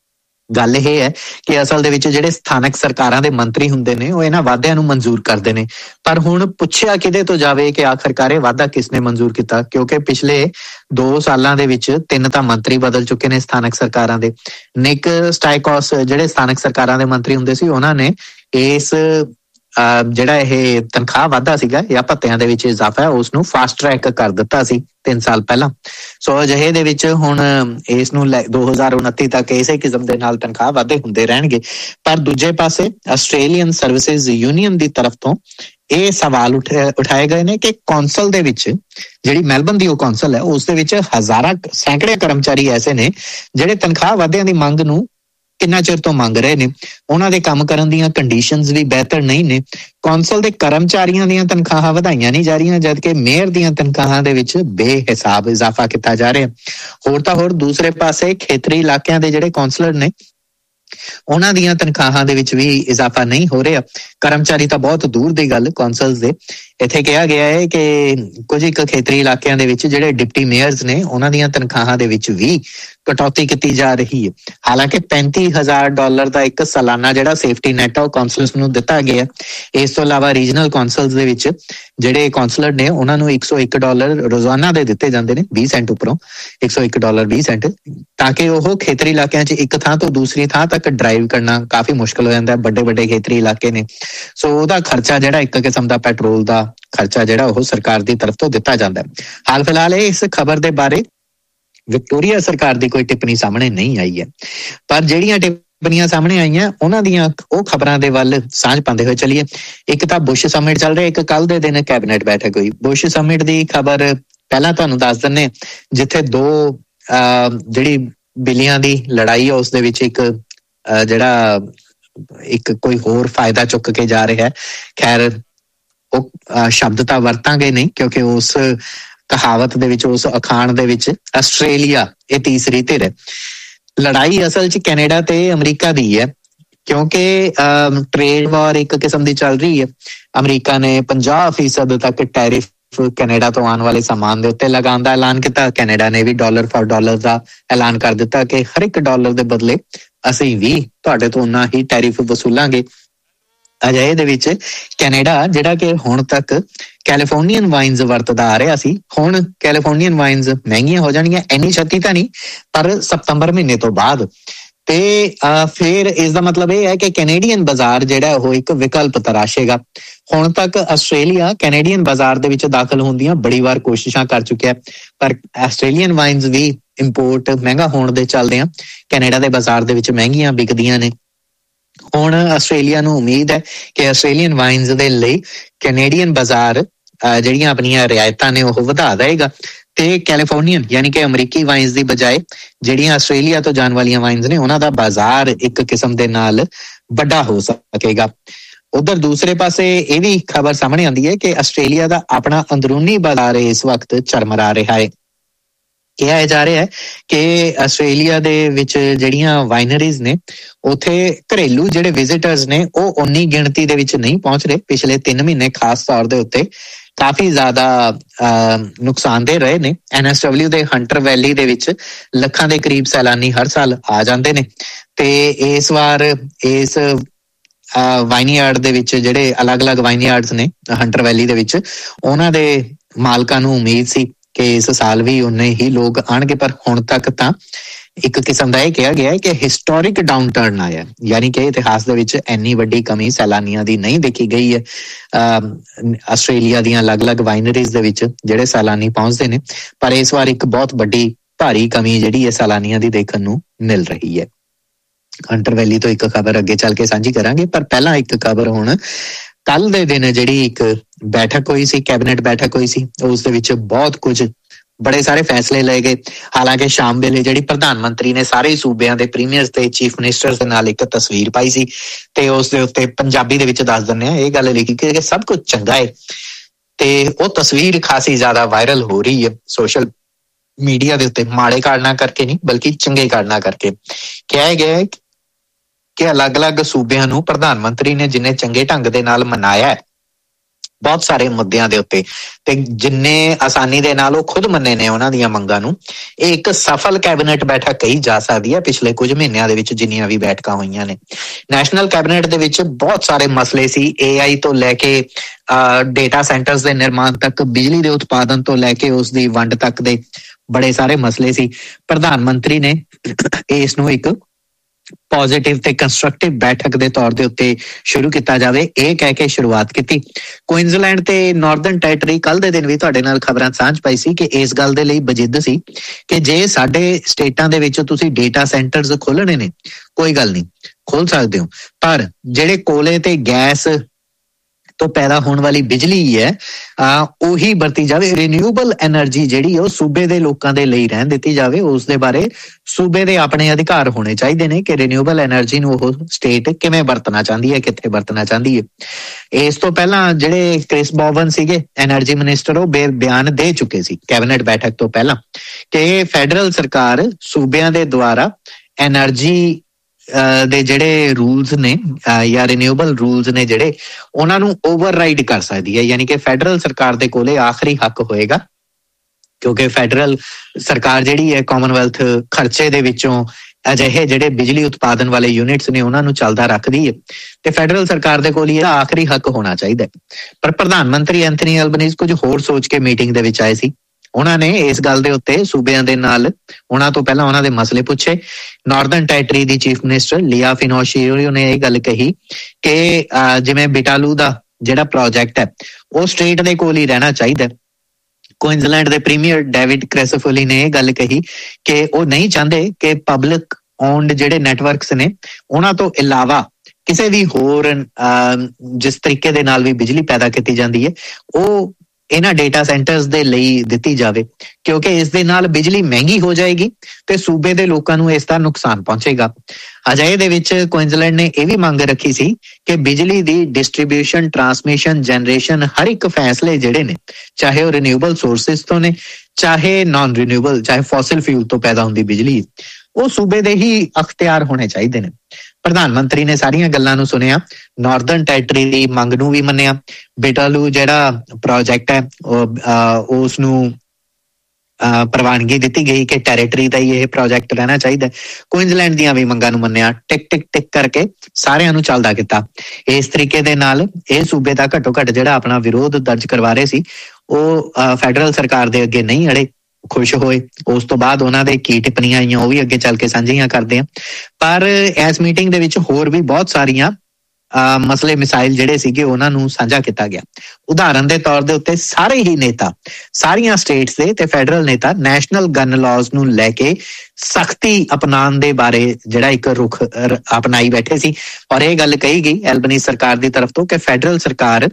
[SPEAKER 1] ਗੱਲ ਇਹ ਹੈ ਕਿ ਅਸਲ ਦੇ ਵਿੱਚ ਜਿਹੜੇ ਸਥਾਨਕ ਸਰਕਾਰਾਂ ਦੇ ਮੰਤਰੀ ਹੁੰਦੇ ਨੇ ਉਹ ਇਹਨਾਂ ਵਾਅਦਿਆਂ ਨੂੰ ਮਨਜ਼ੂਰ ਕਰਦੇ ਨੇ, ਪਰ ਹੁਣ ਪੁੱਛਿਆ ਕਿਹਦੇ ਤੋਂ ਜਾਵੇ ਕਿ ਆਖਰਕਾਰ ਇਹ ਵਾਅਦਾ ਕਿਸਨੇ ਮਨਜ਼ੂਰ ਕੀਤਾ, ਕਿਉਂਕਿ ਪਿਛਲੇ 2 ਸਾਲਾਂ ਦੇ ਵਿੱਚ 3 ਤਾਂ ਮੰਤਰੀ ਬਦਲ ਚੁੱਕੇ ਨੇ ਸਥਾਨਕ ਸਰਕਾਰਾਂ ਦੇ। ਨਿਕ ਸਟਾਈਕੋਸ ਜਿਹੜੇ ਸਥਾਨਕ ਸਰਕਾਰਾਂ ਦੇ ਮੰਤਰੀ ਹੁੰਦੇ ਸੀ, ਉਹਨਾਂ ਨੇ ਇਸ ਜਿਹੜਾ ਇਹ ਤਨਖਾਹ ਵਾਧਾ ਸੀਗਾ ਜਾਂ ਭੱਤਿਆਂ ਦੇ ਵਿੱਚ ਇਜ਼ਾਫਾ ਹੈ ਉਸ ਨੂੰ ਫਾਸਟ ਟਰੈਕ ਕਰ ਦਿੱਤਾ ਸੀ 3 ਸਾਲ ਪਹਿਲਾਂ। ਸੋ ਅਜਿਹੇ ਦੇ ਵਿੱਚ ਹੁਣ ਇਸ ਨੂੰ 2029 ਤੱਕ ਇਸੇ ਕਿਸਮ ਦੇ ਨਾਲ ਤਨਖਾਹ ਵਾਧੇ ਹੁੰਦੇ ਰਹਿਣਗੇ। ਪਰ ਦੂਜੇ ਪਾਸੇ ਆਸਟ੍ਰੇਲੀਅਨ ਸਰਵਿਸਿਜ਼ ਯੂਨੀਅਨ ਦੀ ਤਰਫ ਤੋਂ ਇਹ ਸਵਾਲ ਉਠਾਏ ਗਏ ਨੇ ਕਿ ਕੌਂਸਲ ਦੇ ਵਿੱਚ, ਜਿਹੜੀ ਮੈਲਬਨ ਦੀ ਉਹ ਕੌਂਸਲ ਹੈ, ਉਸ ਦੇ ਵਿੱਚ ਸੈਂਕੜੇ ਕਰਮਚਾਰੀ ਐਸੇ ਨੇ ਜਿਹੜੇ ਤਨਖਾਹ ਵਾਧਿਆਂ ਦੀ ਮੰਗ ਨੂੰ ਕਿੰਨਾ ਚਿਰ ਤੋਂ ਮੰਗ ਰਹੇ ਨੇ। ਉਹਨਾਂ ਦੇ ਕੰਮ ਕਰਨ ਦੀਆਂ ਕੰਡੀਸ਼ਨਸ ਵੀ ਬਿਹਤਰ ਨਹੀਂ ਨੇ। ਕੌਂਸਲ ਦੇ ਕਰਮਚਾਰੀਆਂ ਦੀਆਂ ਤਨਖਾਹਾਂ ਵਧਾਈਆਂ ਨਹੀਂ ਜਾ ਰਹੀਆਂ, ਜਦਕਿ ਮੇਅਰ ਦੀਆਂ ਤਨਖਾਹਾਂ ਦੇ ਵਿੱਚ ਬੇਹਿਸਾਬ ਇਜ਼ਾਫਾ ਕੀਤਾ ਜਾ ਰਿਹਾ। ਹੋਰ ਤਾਂ ਹੋਰ ਦੂਸਰੇ ਪਾਸੇ ਖੇਤਰੀ ਇਲਾਕਿਆਂ ਦੇ ਜਿਹੜੇ ਕੌਂਸਲਰ ਨੇ ਉਹਨਾਂ ਦੀਆਂ ਤਨਖਾਹਾਂ ਦੇ ਵਿੱਚ ਵੀ ਇਜ਼ਾਫਾ ਨਹੀਂ ਹੋ ਰਿਹਾ। ਕਰਮਚਾਰੀ ਤਾਂ ਬਹੁਤ ਦੂਰ ਦੀ ਗੱਲ ਕੌਂਸਲਸ ਦੇ। ਇੱਥੇ ਕਿਹਾ ਗਿਆ ਹੈ ਕਿ ਕੁਝ ਇੱਕ ਖੇਤਰੀ ਇਲਾਕਿਆਂ ਦੇ ਵਿੱਚ ਜਿਹੜੇ ਡਿਪਟੀ ਮੇਅਰਸ ਨੇ ਉਹਨਾਂ ਦੀਆਂ ਤਨਖਾਹਾਂ ਦੇ ਵਿੱਚ ਵੀ ਕਟੌਤੀ ਕੀਤੀ ਜਾ ਰਹੀ ਹੈ। ਹਾਲਾਂਕਿ $35,000 ਦਾ ਇੱਕ ਸਾਲਾਨਾ ਜਿਹੜਾ ਸੇਫਟੀ ਨੈਟ ਆ ਉਹ ਕੌਂਸਲਰਸ ਨੂੰ ਦਿੱਤਾ ਗਿਆ। ਇਸ ਤੋਂ ਇਲਾਵਾ ਰੀਜਨਲ ਕੌਂਸਲਸ ਦੇ ਵਿੱਚ ਜਿਹੜੇ ਕੌਂਸਲਰ ਨੇ ਉਹਨਾਂ ਨੂੰ $101 ਰੋਜ਼ਾਨਾ ਦੇ ਦਿੱਤੇ ਜਾਂਦੇ ਨੇ, 20 ਸੈਂਟ ਉੱਪਰੋਂ, $101 20 ਸੈਂਟ, ਤਾਂ ਕਿ ਉਹ ਖੇਤਰੀ ਇਲਾਕਿਆਂ 'ਚ ਇੱਕ ਥਾਂ ਤੋਂ ਦੂਸਰੀ ਥਾਂ ਤੱਕ ਡਰਾਈਵ ਕਰਨਾ ਕਾਫੀ ਮੁਸ਼ਕਲ ਹੋ ਜਾਂਦਾ। ਵੱਡੇ ਵੱਡੇ ਖੇਤਰੀ ਇਲਾਕੇ ਨੇ, ਸੋ ਉਹਦਾ ਖਰਚਾ ਜਿਹੜਾ ਇੱਕ ਕਿਸਮ ਦਾ ਪੈਟਰੋਲ ਦਾ ਖਰਚਾ ਜਿਹੜਾ ਉਹ ਸਰਕਾਰ ਦੀ ਤਰਫ ਤੋਂ ਦਿੱਤਾ ਜਾਂਦਾ। ਹਾਲ ਫਿਲਹਾਲ ਇਸ ਖਬਰ ਦੇ ਬਾਰੇ ਵਿਕਟੋਰੀਆ ਸਰਕਾਰ ਦੀ ਕੋਈ ਟਿੱਪਣੀ ਸਾਹਮਣੇ ਨਹੀਂ ਆਈ ਹੈ, ਪਰ ਜਿਹੜੀਆਂ ਟਿੱਪਣੀਆਂ ਸਾਹਮਣੇ ਆਈਆਂ ਉਹਨਾਂ ਦੀਆਂ ਉਹ ਖਬਰਾਂ ਦੇ ਵੱਲ ਸਾਂਝ ਪਾਉਂਦੇ ਹੋਏ ਚੱਲੀਏ। ਇੱਕ ਤਾਂ ਬੁਸ਼ ਸਮਿਟ ਚੱਲ ਰਿਹਾ, ਇੱਕ ਕੱਲ ਦੇ ਦਿਨ ਕੈਬਨਿਟ ਬੈਠਕ ਹੋਈ। ਬੁਸ਼ ਸਮਿਟ ਦੀ ਖਬਰ ਪਹਿਲਾਂ ਤੁਹਾਨੂੰ ਦੱਸ ਦਿੰਨੇ, ਜਿੱਥੇ 2 ਜਿਹੜੀ ਬਿੱਲੀਆਂ ਦੀ ਲੜਾਈ ਹੈ ਉਸ ਦੇ ਵਿੱਚ ਇੱਕ ਕੋਈ ਹੋਰ ਫਾਇਦਾ ਚੁੱਕ ਕੇ ਜਾ ਰਿਹਾ ਹੈ। ਖੈਰ ਉਹ ਸ਼ਬਦ ਤਾਂ ਵਰਤਾਂਗੇ ਨਹੀਂ, ਕਿਉਂਕਿ ਉਸ ਕਹਾਵਤ ਦੇ ਵਿੱਚ, ਉਸ ਅਖਾਣ ਦੇ ਵਿੱਚ ਆਸਟ੍ਰੇਲੀਆ ਇਹ ਤੀਸਰੀ ਧਿਰ ਹੈ। ਲੜਾਈ ਅਸਲ 'ਚ ਕੈਨੇਡਾ ਤੇ ਅਮਰੀਕਾ ਦੀ ਹੈ, ਕਿਉਂਕਿ ਟ੍ਰੇਡ ਵਾਰ ਇੱਕ ਕਿਸਮ ਦੀ ਚੱਲ ਰਹੀ ਹੈ। ਅਮਰੀਕਾ ਨੇ 50% ਤੱਕ ਟੈਰਿਫ ਕੈਨੇਡਾ ਤੋਂ ਆਉਣ ਵਾਲੇ ਸਮਾਨ ਦੇ ਉੱਤੇ ਲਗਾਉਣ ਦਾ ਐਲਾਨ ਕੀਤਾ। ਕੈਨੇਡਾ ਨੇ ਵੀ $4 ਦਾ ਐਲਾਨ ਕਰ ਦਿੱਤਾ ਕਿ ਹਰ ਇੱਕ $1 ਦੇ ਬਦਲੇ ਅਸੀਂ ਵੀ ਤੁਹਾਡੇ ਤੋਂ ਉਨਾ ਹੀ ਟੈਰਿਫ ਵਸੂਲਾਂਗੇ। ਅਜਿਹੇ ਦੇ ਵਿੱਚ ਕੈਨੇਡਾ ਜਿਹੜਾ ਕਿ ਹੁਣ ਤੱਕ ਕੈਲੀਫੋਰਨੀਅਨ ਵਾਈਨਸ ਵਰਤਦਾ ਆ ਰਿਹਾ ਸੀ, ਹੁਣ ਕੈਲੀਫੋਰਨੀਅਨ ਵਾਈਨਸ ਮਹਿੰਗੀਆਂ ਹੋ ਜਾਣਗੀਆਂ। ਇੰਨੀ ਛੇਤੀ ਤਾਂ ਨਹੀਂ, ਪਰ ਸਤੰਬਰ ਮਹੀਨੇ ਤੋਂ ਬਾਅਦ। ਤੇ ਫਿਰ ਇਸ ਦਾ ਮਤਲਬ ਇਹ ਹੈ ਕਿ ਕੈਨੇਡੀਅਨ ਬਾਜ਼ਾਰ ਜਿਹੜਾ ਉਹ ਇੱਕ ਵਿਕਲਪ ਤਰਾਸ਼ੇਗਾ। ਹੁਣ ਤੱਕ ਆਸਟ੍ਰੇਲੀਆ ਕੈਨੇਡੀਅਨ ਬਾਜ਼ਾਰ ਦੇ ਵਿੱਚ ਦਾਖਲ ਹੋਣ ਦੀਆਂ ਬੜੀ ਵਾਰ ਕੋਸ਼ਿਸ਼ਾਂ ਕਰ ਚੁੱਕਿਆ, ਪਰ ਆਸਟ੍ਰੇਲੀਅਨ ਵਾਈਨਸ ਵੀ ਇੰਪੋਰਟ ਮਹਿੰਗਾ ਹੋਣ ਦੇ ਚੱਲਦਿਆਂ ਕੈਨੇਡਾ ਦੇ ਬਾਜ਼ਾਰ ਦੇ ਵਿੱਚ ਮਹਿੰਗੀਆਂ ਵਿਕਦੀਆਂ ਨੇ। ਹੁਣ ਆਸਟ੍ਰੇਲੀਆ ਨੂੰ ਉਮੀਦ ਹੈ ਕਿ ਆਸਟ੍ਰੇਲੀਅਨ ਵਾਈਨਸ ਦੇ ਲਈ ਕੈਨੇਡੀਅਨ ਬਾਜ਼ਾਰ ਜਿਹੜੀਆਂ ਆਪਣੀਆਂ ਰਿਆਇਤਾਂ ਨੇ ਉਹ ਵਧਾ ਦੇਗਾ, ਤੇ ਕੈਲੀਫੋਰਨੀਅਨ ਯਾਨੀ ਕਿ ਅਮਰੀਕੀ ਵਾਈਨਸ ਦੀ ਬਜਾਏ ਜਿਹੜੀਆਂ ਆਸਟ੍ਰੇਲੀਆ ਤੋਂ ਜਾਣ ਵਾਲੀਆਂ ਵਾਈਨਸ ਨੇ ਉਹਨਾਂ ਦਾ ਬਾਜ਼ਾਰ ਇੱਕ ਕਿਸਮ ਦੇ ਨਾਲ ਵੱਡਾ ਹੋ ਸਕੇਗਾ। ਉਧਰ ਦੂਸਰੇ ਪਾਸੇ ਇਹ ਵੀ ਖਬਰ ਸਾਹਮਣੇ ਆਉਂਦੀ ਹੈ ਕਿ ਆਸਟ੍ਰੇਲੀਆ ਦਾ ਆਪਣਾ ਅੰਦਰੂਨੀ ਬਾਜ਼ਾਰ ਇਸ ਵਕਤ ਚਰਮਰਾ ਰਿਹਾ ਹੈ। ਕਿਹਾ ਜਾ ਰਿਹਾ ਹੈ ਕਿ ਆਸਟ੍ਰੇਲੀਆ ਦੇ ਵਿੱਚ ਜਿਹੜੀਆਂ ਵਾਈਨਰੀਜ਼ ਨੇ ਉੱਥੇ ਘਰੇਲੂ ਜਿਹੜੇ ਵਿਜ਼ਿਟਰਸ ਨੇ ਉਹ ਉਨੀ ਗਿਣਤੀ ਦੇ ਵਿੱਚ ਨਹੀਂ ਪਹੁੰਚ ਰਹੇ। ਪਿਛਲੇ 3 ਮਹੀਨੇ ਖਾਸ ਤੌਰ ਦੇ ਉੱਤੇ ਕਾਫੀ ਜ਼ਿਆਦਾ ਨੁਕਸਾਨਦੇਹ ਰਹੇ ਨੇ। NSW ਦੇ ਹੰਟਰ ਵੈਲੀ ਦੇ ਵਿੱਚ ਲੱਖਾਂ ਦੇ ਕਰੀਬ ਸੈਲਾਨੀ ਹਰ ਸਾਲ ਆ ਜਾਂਦੇ ਨੇ, ਤੇ ਇਸ ਵਾਰ ਇਸ ਵਾਈਨਯਾਰਡ ਦੇ ਵਿੱਚ ਜਿਹੜੇ ਅਲੱਗ-ਅਲੱਗ ਵਾਈਨਯਾਰਡਸ ਨੇ ਹੰਟਰ ਵੈਲੀ ਦੇ ਵਿੱਚ, ਉਹਨਾਂ ਦੇ ਮਾਲਕਾਂ ਨੂੰ ਉਮੀਦ ਸੀ ਕਿ ਇਸ ਸਾਲ ਵੀ ਉਨੇ ਹੀ ਲੋਕ ਆਣਗੇ, ਪਰ ਹੁਣ ਤੱਕ ਤਾਂ ਇੱਕ ਕਿਸਮ ਦਾ ਇਹ ਕਿਹਾ ਗਿਆ ਹੈ ਕਿ ਹਿਸਟੋਰਿਕ ਡਾਊਨ ਟਰਨ ਆਇਆ, ਯਾਨੀ ਕਿ ਇਤਿਹਾਸ ਦੇ ਵਿੱਚ ਇੰਨੀ ਵੱਡੀ ਕਮੀ ਸੈਲਾਨੀਆਂ ਦੀ ਨਹੀਂ ਦੇਖੀ ਗਈ ਹੈ ਆਸਟ੍ਰੇਲੀਆ ਦੀਆਂ ਅਲੱਗ-ਅਲੱਗ ਵਾਈਨਰੀਜ਼ ਦੇ ਵਿੱਚ ਜਿਹੜੇ ਸੈਲਾਨੀ ਪਹੁੰਚਦੇ ਨੇ। ਪਰ ਇਸ ਵਾਰ ਇੱਕ ਬਹੁਤ ਵੱਡੀ ਭਾਰੀ ਕਮੀ ਜਿਹੜੀ ਹੈ ਸੈਲਾਨੀਆਂ ਦੀ ਦੇਖਣ ਨੂੰ ਮਿਲ ਰਹੀ ਹੈ। ਹੰਟਰ ਵੈਲੀ ਤੋਂ ਇੱਕ ਖਬਰ ਅੱਗੇ ਚੱਲ ਕੇ ਸਾਂਝੀ ਕਰਾਂਗੇ, ਪਰ ਪਹਿਲਾਂ ਇੱਕ ਖਬਰ ਹੁਣ ਕੱਲ ਦੇ ਦਿਨ ਜਿਹੜੀ ਇੱਕ ਬੈਠਕ ਹੋਈ ਸੀ, ਕੈਬਨਿਟ ਬੈਠਕ ਹੋਈ ਸੀ, ਉਸ ਦੇ ਵਿੱਚ ਬਹੁਤ ਕੁਝ ਬੜੇ ਸਾਰੇ ਫੈਸਲੇ ਲਏ ਗਏ। ਹਾਲਾਂਕਿ ਸ਼ਾਮ ਵੇਲੇ ਜਿਹੜੀ ਪ੍ਰਧਾਨ ਮੰਤਰੀ ਨੇ ਸਾਰੇ ਸੂਬਿਆਂ ਦੇ ਪ੍ਰੀਮੀਅਰਸ ਤੇ ਚੀਫ ਮਿਨਿਸਟਰਸ ਦੇ ਨਾਲ ਇੱਕ ਤਸਵੀਰ ਪਾਈ ਸੀ, ਤੇ ਉਸ ਦੇ ਉੱਤੇ ਪੰਜਾਬੀ ਦੇ ਵਿੱਚ ਦੱਸ ਦਿੰਦੇ ਆ ਇਹ ਗੱਲ ਲਿਖੀ ਕਿ ਸਭ ਕੁਝ ਚੰਗਾ ਹੈ, ਤੇ ਉਹ ਤਸਵੀਰ ਖਾਸੀ ਜ਼ਿਆਦਾ ਵਾਇਰਲ ਹੋ ਰਹੀ ਹੈ ਸੋਸ਼ਲ ਮੀਡੀਆ ਦੇ ਉੱਤੇ। ਮਾੜੇ ਕਾਰਨਾਂ ਕਰਕੇ ਨਹੀਂ, ਬਲਕਿ ਚੰਗੇ ਕਾਰਨਾਂ ਕਰਕੇ। ਕਿਹਾ ਗਿਆ ਹੈ ਕਿ ਅਲੱਗ-ਅਲੱਗ ਸੂਬਿਆਂ ਨੂੰ ਪ੍ਰਧਾਨ ਮੰਤਰੀ ਨੇ ਜਿੰਨੇ ਚੰਗੇ ਢੰਗ ਦੇ ਨਾਲ ਮਨਾਇਆ ਬਹੁਤ ਸਾਰੇ ਮੁੱਦਿਆਂ ਦੇ ਉੱਤੇ, ਤੇ ਜਿੰਨੇ ਆਸਾਨੀ ਦੇ ਨਾਲ ਉਹ ਖੁਦ ਮੰਨੇ ਨੇ ਉਹਨਾਂ ਦੀਆਂ ਮੰਗਾਂ ਨੂੰ। ਇਹ ਇੱਕ ਸਫਲ ਕੈਬਨਿਟ ਬੈਠਕ ਕਹੀ ਜਾ ਸਕਦੀ ਹੈ ਪਿਛਲੇ ਕੁਝ ਮਹੀਨਿਆਂ ਦੇ ਵਿੱਚ ਜਿੰਨੀਆਂ ਵੀ ਬੈਠਕਾਂ ਹੋਈਆਂ ਨੇ। ਨੈਸ਼ਨਲ ਕੈਬਨਿਟ ਦੇ ਵਿੱਚ ਬਹੁਤ ਸਾਰੇ ਮਸਲੇ ਸੀ, AI ਤੋਂ ਲੈ ਕੇ ਡੇਟਾ ਸੈਂਟਰਸ ਦੇ ਨਿਰਮਾਣ ਤੱਕ, ਬਿਜਲੀ ਦੇ ਉਤਪਾਦਨ ਤੋਂ ਲੈ ਕੇ ਉਸ ਦੀ ਵੰਡ ਤੱਕ ਦੇ ਬੜੇ ਸਾਰੇ ਮਸਲੇ ਸੀ। ਪ੍ਰਧਾਨ ਮੰਤਰੀ ਨੇ ਇਸ ਨੂੰ ਇੱਕ ਪੋਜ਼ਿਟਿਵ ਤੇ ਕੰਸਟਰਕਟਿਵ ਬੈਠਕ ਦੇ ਤੌਰ ਦੇ ਉੱਤੇ ਸ਼ੁਰੂ ਕੀਤਾ ਜਾਵੇ ਇਹ ਕਹਿ ਕੇ ਸ਼ੁਰੂਆਤ ਕੀਤੀ। ਕੁਇਨਜ਼ਲੈਂਡ ਤੇ ਨਾਰਦਰਨ ਟੈਰੀਟਰੀ ਕੱਲ ਦੇ ਦਿਨ ਵੀ ਤੁਹਾਡੇ ਨਾਲ ਖਬਰਾਂ ਸਾਂਝ ਪਾਈ ਸੀ ਕਿ ਇਸ ਗੱਲ ਦੇ ਲਈ ਵਜਿੱਦ ਸੀ ਕਿ ਜੇ ਸਾਡੇ ਸਟੇਟਾਂ ਦੇ ਵਿੱਚ ਤੁਸੀਂ ਡੇਟਾ ਸੈਂਟਰਸ ਖੋਲਣੇ ਨੇ, ਕੋਈ ਗੱਲ ਨਹੀਂ, ਖੋਲ ਸਕਦੇ ਹੋ, ਪਰ ਜਿਹੜੇ ਕੋਲੇ ਤੇ ਗੈਸ ਤੋਂ ਪੈਦਾ ਹੋਣ ਵਾਲੀ ਬਿਜਲੀ ਹੈ ਉਹੀ ਵਰਤੀ ਜਾਵੇ। ਰੀਨਿਊਏਬਲ ਐਨਰਜੀ ਜਿਹੜੀ ਉਹ ਸੂਬੇ ਦੇ ਲੋਕਾਂ ਦੇ ਲਈ ਰਹਿਣ ਦਿੱਤੀ ਜਾਵੇ। ਉਸ ਦੇ ਬਾਰੇ ਸੂਬੇ ਦੇ ਆਪਣੇ ਅਧਿਕਾਰ ਹੋਣੇ ਚਾਹੀਦੇ ਨੇ ਕਿ ਰੀਨਿਊਏਬਲ ਐਨਰਜੀ ਨੂੰ ਉਹ ਸਟੇਟ ਕਿਵੇਂ ਵਰਤਣਾ ਚਾਹੁੰਦੀ ਹੈ, ਕਿੱਥੇ ਵਰਤਣਾ ਚਾਹੁੰਦੀ ਹੈ। ਇਸ ਤੋਂ ਪਹਿਲਾਂ ਜਿਹੜੇ ਕ੍ਰਿਸ ਬੋਵਨ ਸੀਗੇ ਐਨਰਜੀ ਮਿਨਿਸਟਰ, ਉਹ ਬਿਆਨ ਦੇ ਚੁੱਕੇ ਸੀ ਕੈਬਨਿਟ ਬੈਠਕ ਤੋਂ ਪਹਿਲਾਂ ਕਿ ਫੈਡਰਲ ਸਰਕਾਰ ਸੂਬਿਆਂ ਦੇ ਦੁਆਰਾ ਐਨਰਜੀ ਦੇ ਜਿਹੜੇ ਰੂਲਸ ਨੇ ਜਾਂ ਰੀਨਿਊਏਬਲ ਰੂਲਸ ਨੇ ਜਿਹੜੇ ਉਹਨਾਂ ਨੂੰ ਓਵਰਰਾਈਡ ਕਰ ਸਕਦੀ ਹੈ। ਯਾਨੀ ਕਿ ਫੈਡਰਲ ਸਰਕਾਰ ਦੇ ਕੋਲੇ ਆਖਰੀ ਹੱਕ ਹੋਏਗਾ, ਕਿਉਂਕਿ ਫੈਡਰਲ ਸਰਕਾਰ ਜਿਹੜੀ ਹੈ ਕਾਮਨਵੈਲਥ ਖਰਚੇ ਦੇ ਵਿੱਚੋਂ ਅਜਿਹੇ ਜਿਹੜੇ ਬਿਜਲੀ ਉਤਪਾਦਨ ਵਾਲੇ ਯੂਨਿਟਸ ਨੇ ਉਹਨਾਂ ਨੂੰ ਚੱਲਦਾ ਰੱਖਦੀ ਹੈ, ਤੇ ਫੈਡਰਲ ਸਰਕਾਰ ਦੇ ਕੋਲ ਇਹਦਾ ਆਖਰੀ ਹੱਕ ਹੋਣਾ ਚਾਹੀਦਾ। ਪਰ ਪ੍ਰਧਾਨ ਮੰਤਰੀ ਐਂਥਨੀ ਐਲਬਨੀਜ਼ ਕੁਝ ਹੋਰ ਸੋਚ ਕੇ ਮੀਟਿੰਗ ਦੇ ਵਿੱਚ ਆਏ ਸੀ। ਉਹਨਾਂ ਨੇ ਇਸ ਗੱਲ ਦੇ ਉੱਤੇ ਸੂਬਿਆਂ ਦੇ ਨਾਲ ਉਹਨਾਂ ਤੋਂ ਪਹਿਲਾਂ ਉਹਨਾਂ ਦੇ ਮਸਲੇ ਪੁੱਛੇ। ਨਾਰਦਰਨ ਟੈਰੀਟਰੀ ਦੀ ਚੀਫ ਮਿਨਿਸਟਰ ਲੀਆ ਫਿਨੋਸ਼ੀਓ ਨੇ ਇਹ ਗੱਲ ਕਹੀ ਕਿ ਜਿਵੇਂ ਬਿਟਾਲੂ ਦਾ ਜਿਹੜਾ ਪ੍ਰੋਜੈਕਟ ਹੈ ਉਹ ਸਟੇਟ ਦੇ ਕੋਲ ਹੀ ਰਹਿਣਾ ਚਾਹੀਦਾ। ਕੁਇਨਜ਼ਲੈਂਡ ਦੇ ਪ੍ਰੀਮੀਅਰ ਡੇਵਿਡ ਕ੍ਰਿਸਫੋਲੀ ਨੇ ਇਹ ਗੱਲ ਕਹੀ ਕਿ ਉਹ ਨਹੀਂ ਚਾਹੁੰਦੇ ਕਿ ਪਬਲਿਕ ਓਨਡ ਜਿਹੜੇ ਨੈਟਵਰਕਸ ਨੇ ਉਹਨਾਂ ਤੋਂ ਇਲਾਵਾ ਕਿਸੇ ਵੀ ਹੋਰ ਜਿਸ ਤਰੀਕੇ ਦੇ ਨਾਲ ਵੀ ਬਿਜਲੀ ਪੈਦਾ ਕੀਤੀ ਜਾਂਦੀ ਹੈ ਉਹ ਇਹਨਾਂ ਡੇਟਾ ਸੈਂਟਰਸ ਦੇ ਲਈ ਦਿੱਤੀ ਜਾਵੇ, ਕਿਉਂਕਿ ਇਸ ਦੇ ਨਾਲ ਬਿਜਲੀ ਮਹਿੰਗੀ ਹੋ ਜਾਏਗੀ ਤੇ ਸੂਬੇ ਦੇ ਲੋਕਾਂ ਨੂੰ ਇਸ ਦਾ ਨੁਕਸਾਨ ਪਹੁੰਚੇਗਾ। ਅਜਿਹੇ ਦੇ ਵਿੱਚ ਕੁਇਨਜ਼ਲੈਂਡ ਨੇ ਇਹ ਵੀ ਮੰਗ ਰੱਖੀ ਸੀ ਕਿ ਬਿਜਲੀ ਦੀ ਡਿਸਟ੍ਰੀਬਿਊਸ਼ਨ, ਟਰਾਂਸਮਿਸ਼ਨ, ਜਨਰੇਸ਼ਨ ਹਰ ਇੱਕ ਫੈਸਲੇ ਜਿਹੜੇ ਨੇ, ਚਾਹੇ ਉਹ ਰੀਨਿਊਏਬਲ ਸੋਰਸਿਸ ਤੋਂ ਨੇ, ਚਾਹੇ ਨਾਨ ਰੀਨਿਊਏਬਲ, ਚਾਹੇ ਫੋਸਿਲ ਫਿਊਲ ਤੋਂ ਪੈਦਾ ਹੁੰਦੀ ਬਿਜਲੀ, ਉਹ ਸੂਬੇ ਦੇ ਹੀ ਅਖਤਿਆਰ ਹੋਣੇ ਚਾਹੀਦੇ ਨੇ। ਪ੍ਰਧਾਨ ਮੰਤਰੀ ਨੇ ਸਾਰੀਆਂ ਗੱਲਾਂ ਨੂੰ ਸੁਣਿਆ, ਨਾਰਦਰਨ ਟੈਰੀਟਰੀ ਦੀ ਮੰਗ ਨੂੰ ਵੀ ਮੰਨਿਆ। ਬਿਟਾਲੂ ਜਿਹੜਾ ਪ੍ਰੋਜੈਕਟ ਹੈ ਉਸ ਨੂੰ ਪ੍ਰਵਾਨਗੀ ਦਿੱਤੀ ਗਈ ਕਿ ਟੈਰੀਟਰੀ ਦਾ ਹੀ ਇਹ ਪ੍ਰੋਜੈਕਟ ਰਹਿਣਾ ਚਾਹੀਦਾ। ਕੁਇਨਜ਼ਲੈਂਡ ਦੀਆਂ ਵੀ ਮੰਗਾਂ ਨੂੰ ਮੰਨਿਆ, ਟਿਕ ਟਿਕ ਟਿਕ ਕਰਕੇ ਸਾਰਿਆਂ ਨੂੰ ਚੱਲਦਾ ਕੀਤਾ। ਇਸ ਤਰੀਕੇ ਦੇ ਨਾਲ ਇਹ ਸੂਬੇ ਦਾ ਘੱਟੋ ਘੱਟ ਜਿਹੜਾ ਆਪਣਾ ਵਿਰੋਧ ਦਰਜ ਕਰਵਾ ਰਹੇ ਸੀ ਉਹ ਫੈਡਰਲ ਸਰਕਾਰ ਦੇ ਅੱਗੇ ਨਹੀਂ ਅੜੇ, ਖੁਸ਼ ਹੋਏ। ਉਸ ਤੋਂ ਬਾਅਦ ਉਹਨਾਂ ਦੇ ਕੀ ਟਿੱਪਣੀਆਂ ਆਈਆਂ ਉਹ ਵੀ ਅੱਗੇ ਚੱਲ ਕੇ ਸਾਂਝੀਆਂ ਕਰਦੇ ਆ। ਪਰ ਇਸ ਮੀਟਿੰਗ ਦੇ ਵਿੱਚ ਹੋਰ ਵੀ ਬਹੁਤ ਸਾਰੀਆਂ ਮਸਲੇ ਮਿਸਾਈਲ ਜਿਹੜੇ ਸੀਗੇ ਉਹਨਾਂ ਨੂੰ ਸਾਂਝਾ ਕੀਤਾ ਗਿਆ। ਉਦਾਹਰਨ ਦੇ ਤੌਰ ਦੇ ਉੱਤੇ ਸਾਰੇ ਹੀ ਨੇਤਾ, ਸਾਰੀਆਂ ਸਟੇਟਸ ਦੇ ਤੇ ਫੈਡਰਲ ਨੇਤਾ ਨੈਸ਼ਨਲ ਗਨ ਲਾਜ਼ ਨੂੰ ਲੈ ਕੇ ਸਖਤੀ ਅਪਣਾਉਣ ਦੇ ਬਾਰੇ ਜਿਹੜਾ ਇੱਕ ਰੁਖ ਅਪਣਾਈ ਬੈਠੇ ਸੀ, ਔਰ ਇਹ ਗੱਲ ਕਹੀ ਗਈ ਐਲਬਨੀਜ਼ ਸਰਕਾਰ ਦੀ ਤਰਫ ਤੋਂ ਕਿ ਫੈਡਰਲ ਸਰਕਾਰ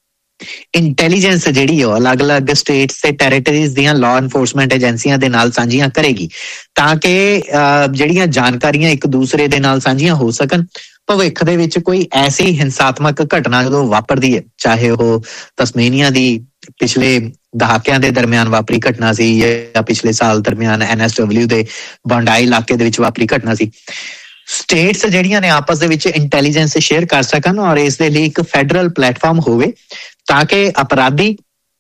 [SPEAKER 1] ਇੰਟੈਲੀਜੈਂਸ ਜਿਹੜੀ ਉਹ ਅਲੱਗ-ਅਲੱਗ ਸਟੇਟਸ ਤੇ ਟੈਰੀਟਰੀਜ਼ ਦੀਆਂ ਲਾਅ ਇਨਫੋਰਸਮੈਂਟ ਏਜੰਸੀਆਂ ਦੇ ਨਾਲ ਸਾਂਝੀਆਂ ਕਰੇਗੀ ਤਾਂ ਕਿ ਜਿਹੜੀਆਂ ਜਾਣਕਾਰੀਆਂ ਇੱਕ ਦੂਸਰੇ ਦੇ ਨਾਲ ਸਾਂਝੀਆਂ ਹੋ ਸਕਣ। ਭਵਿੱਖ ਦੇ ਵਿੱਚ ਕੋਈ ਐਸੀ ਹਿੰਸਾਤਮਕ ਘਟਨਾ ਜਦੋਂ ਵਾਪਰਦੀ ਹੈ, ਚਾਹੇ ਉਹ ਤਸਮੇਨੀਆ ਦੀ ਪਿਛਲੇ ਦਹਾਕਿਆਂ ਦੇ ਦਰਮਿਆਨ ਵਾਪਰੀ ਘਟਨਾ ਸੀ ਜਾਂ ਪਿਛਲੇ ਸਾਲ ਦਰਮਿਆਨ NSW ਦੇ ਬੰਡਾਈ ਇਲਾਕੇ ਦੇ ਵਿੱਚ ਵਾਪਰੀ ਘਟਨਾ ਸੀ, ਸਟੇਟਸ ਜਿਹੜੀਆਂ ਨੇ ਆਪਸ ਦੇ ਵਿੱਚ ਇੰਟੈਲੀਜੈਂਸ ਸ਼ੇਅਰ ਕਰ ਸਕਣ ਔਰ ਇਸ ਦੇ ਲਈ ਇੱਕ ਫੈਡਰਲ ਪਲੇਟਫਾਰਮ ਹੋਵੇ ਤਾਂ ਕਿ ਅਪਰਾਧੀ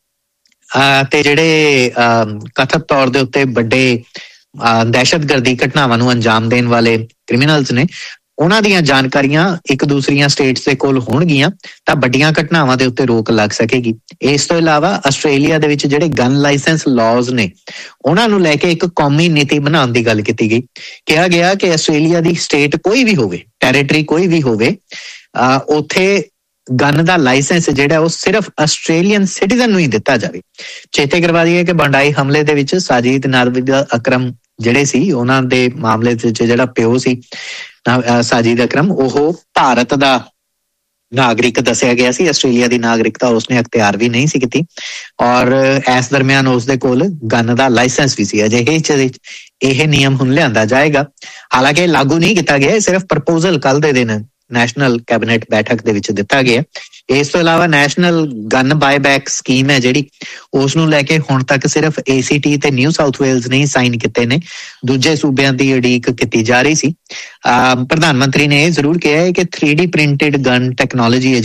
[SPEAKER 1] ਤੇ ਜਿਹੜੇ ਕਥਿਤ ਤੌਰ ਦੇ ਉੱਤੇ ਵੱਡੇ ਦਹਿਸ਼ਤਗਰਦੀ ਘਟਨਾਵਾਂ ਨੂੰ ਅੰਜਾਮ ਦੇਣ ਵਾਲੇ ਕ੍ਰਿਮੀਨਲਸ ਨੇ ਉਹਨਾਂ ਦੀਆਂ ਜਾਣਕਾਰੀਆਂ ਇੱਕ ਦੂਸਰੀਆਂ ਸਟੇਟਸ ਦੇ ਕੋਲ ਹੋਣਗੀਆਂ ਤਾਂ ਵੱਡੀਆਂ ਘਟਨਾਵਾਂ ਦੇ ਉੱਤੇ ਰੋਕ ਲੱਗ ਸਕੇਗੀ। ਇਸ ਤੋਂ ਇਲਾਵਾ ਆਸਟ੍ਰੇਲੀਆ ਦੇ ਵਿੱਚ ਜਿਹੜੇ ਗਨ ਲਾਇਸੈਂਸ ਲਾਜ਼ ਨੇ ਉਹਨਾਂ ਨੂੰ ਲੈ ਕੇ ਇੱਕ ਕੌਮੀ ਨੀਤੀ ਬਣਾਉਣ ਦੀ ਗੱਲ ਕੀਤੀ ਗਈ। ਕਿਹਾ ਗਿਆ ਕਿ ਆਸਟ੍ਰੇਲੀਆ ਦੀ ਸਟੇਟ ਕੋਈ ਵੀ ਹੋਵੇ, ਟੈਰੀਟਰੀ ਕੋਈ ਵੀ ਹੋਵੇ, ਉੱਥੇ ਗਨ ਦਾ ਲਾਇਸੈਂਸ ਜਿਹੜਾ ਉਹ ਸਿਰਫ ਆਸਟ੍ਰੇਲੀਅਨ ਸਿਟੀਜ਼ਨ ਨੂੰ ਹੀ ਦਿੱਤਾ ਜਾਵੇ। ਚੇਤੇ ਕਰਵਾ ਦਈਏ ਕਿ ਬੰਡਾਈ ਹਮਲੇ ਦੇ ਵਿੱਚ ਸਾਜਿਦ ਨਾਦਵਿਦ ਅਕਰਮ ਜਿਹੜੇ ਸੀ ਉਹਨਾਂ ਦੇ ਮਾਮਲੇ ਵਿੱਚ ਜਿਹੜਾ ਪਿਓ ਸੀ ਸਾਜਿਦ ਅਕਰਮ ਉਹ ਭਾਰਤ ਦਾ ਨਾਗਰਿਕ ਦੱਸਿਆ ਗਿਆ ਸੀ। ਆਸਟ੍ਰੇਲੀਆ ਦੀ ਨਾਗਰਿਕਤਾ ਉਸਨੇ ਅਖਤਿਆਰ ਵੀ ਨਹੀਂ ਸੀ ਕੀਤੀ ਔਰ ਇਸ ਦਰਮਿਆਨ ਉਸਦੇ ਕੋਲ ਗਨ ਦਾ ਲਾਇਸੈਂਸ ਵੀ ਸੀ। ਅਜਿਹੇ ਚ ਇਹ ਨਿਯਮ ਹੁਣ ਲਿਆਂਦਾ ਜਾਏਗਾ, ਹਾਲਾਂਕਿ ਲਾਗੂ ਨਹੀਂ ਕੀਤਾ ਗਿਆ, ਸਿਰਫ ਪ੍ਰਪੋਜ਼ਲ ਕੱਲ ਦੇ ਦਿਨ ਨੈਸ਼ਨਲ ਕੈਬਨਿਟ ਬੈਠਕ ਦੇ ਵਿੱਚ ਦਿੱਤਾ ਗਿਆ। ਇਸ ਤੋਂ ਇਲਾਵਾ ਨੈਸ਼ਨਲ ਗਨ ਬਾਇਬੈਕ ਸਕੀਮ ਹੈ ਜਿਹੜੀ ਉਸ ਨੂੰ ਲੈ ਕੇ ਹੁਣ ਤੱਕ ਸਿਰਫ ACT ਤੇ ਨਿਊ ਸਾਊਥ ਵੇਲਜ਼ ਨੇ ਸਾਈਨ ਕੀਤੇ ਨੇ, ਦੂਜੇ ਸੂਬਿਆਂ ਦੀ ਉਡੀਕ ਕੀਤੀ ਜਾ ਰਹੀ ਸੀ। ਪ੍ਰਧਾਨ ਮੰਤਰੀ ਨੇ ਇਹ ਜ਼ਰੂਰ ਕਿਹਾ ਹੈ ਕਿ 3D ਪ੍ਰਿੰਟਡ ਗਨ ਟੈਕਨੋਲੋਜੀ ਹੈ ਜਿਹੜੀ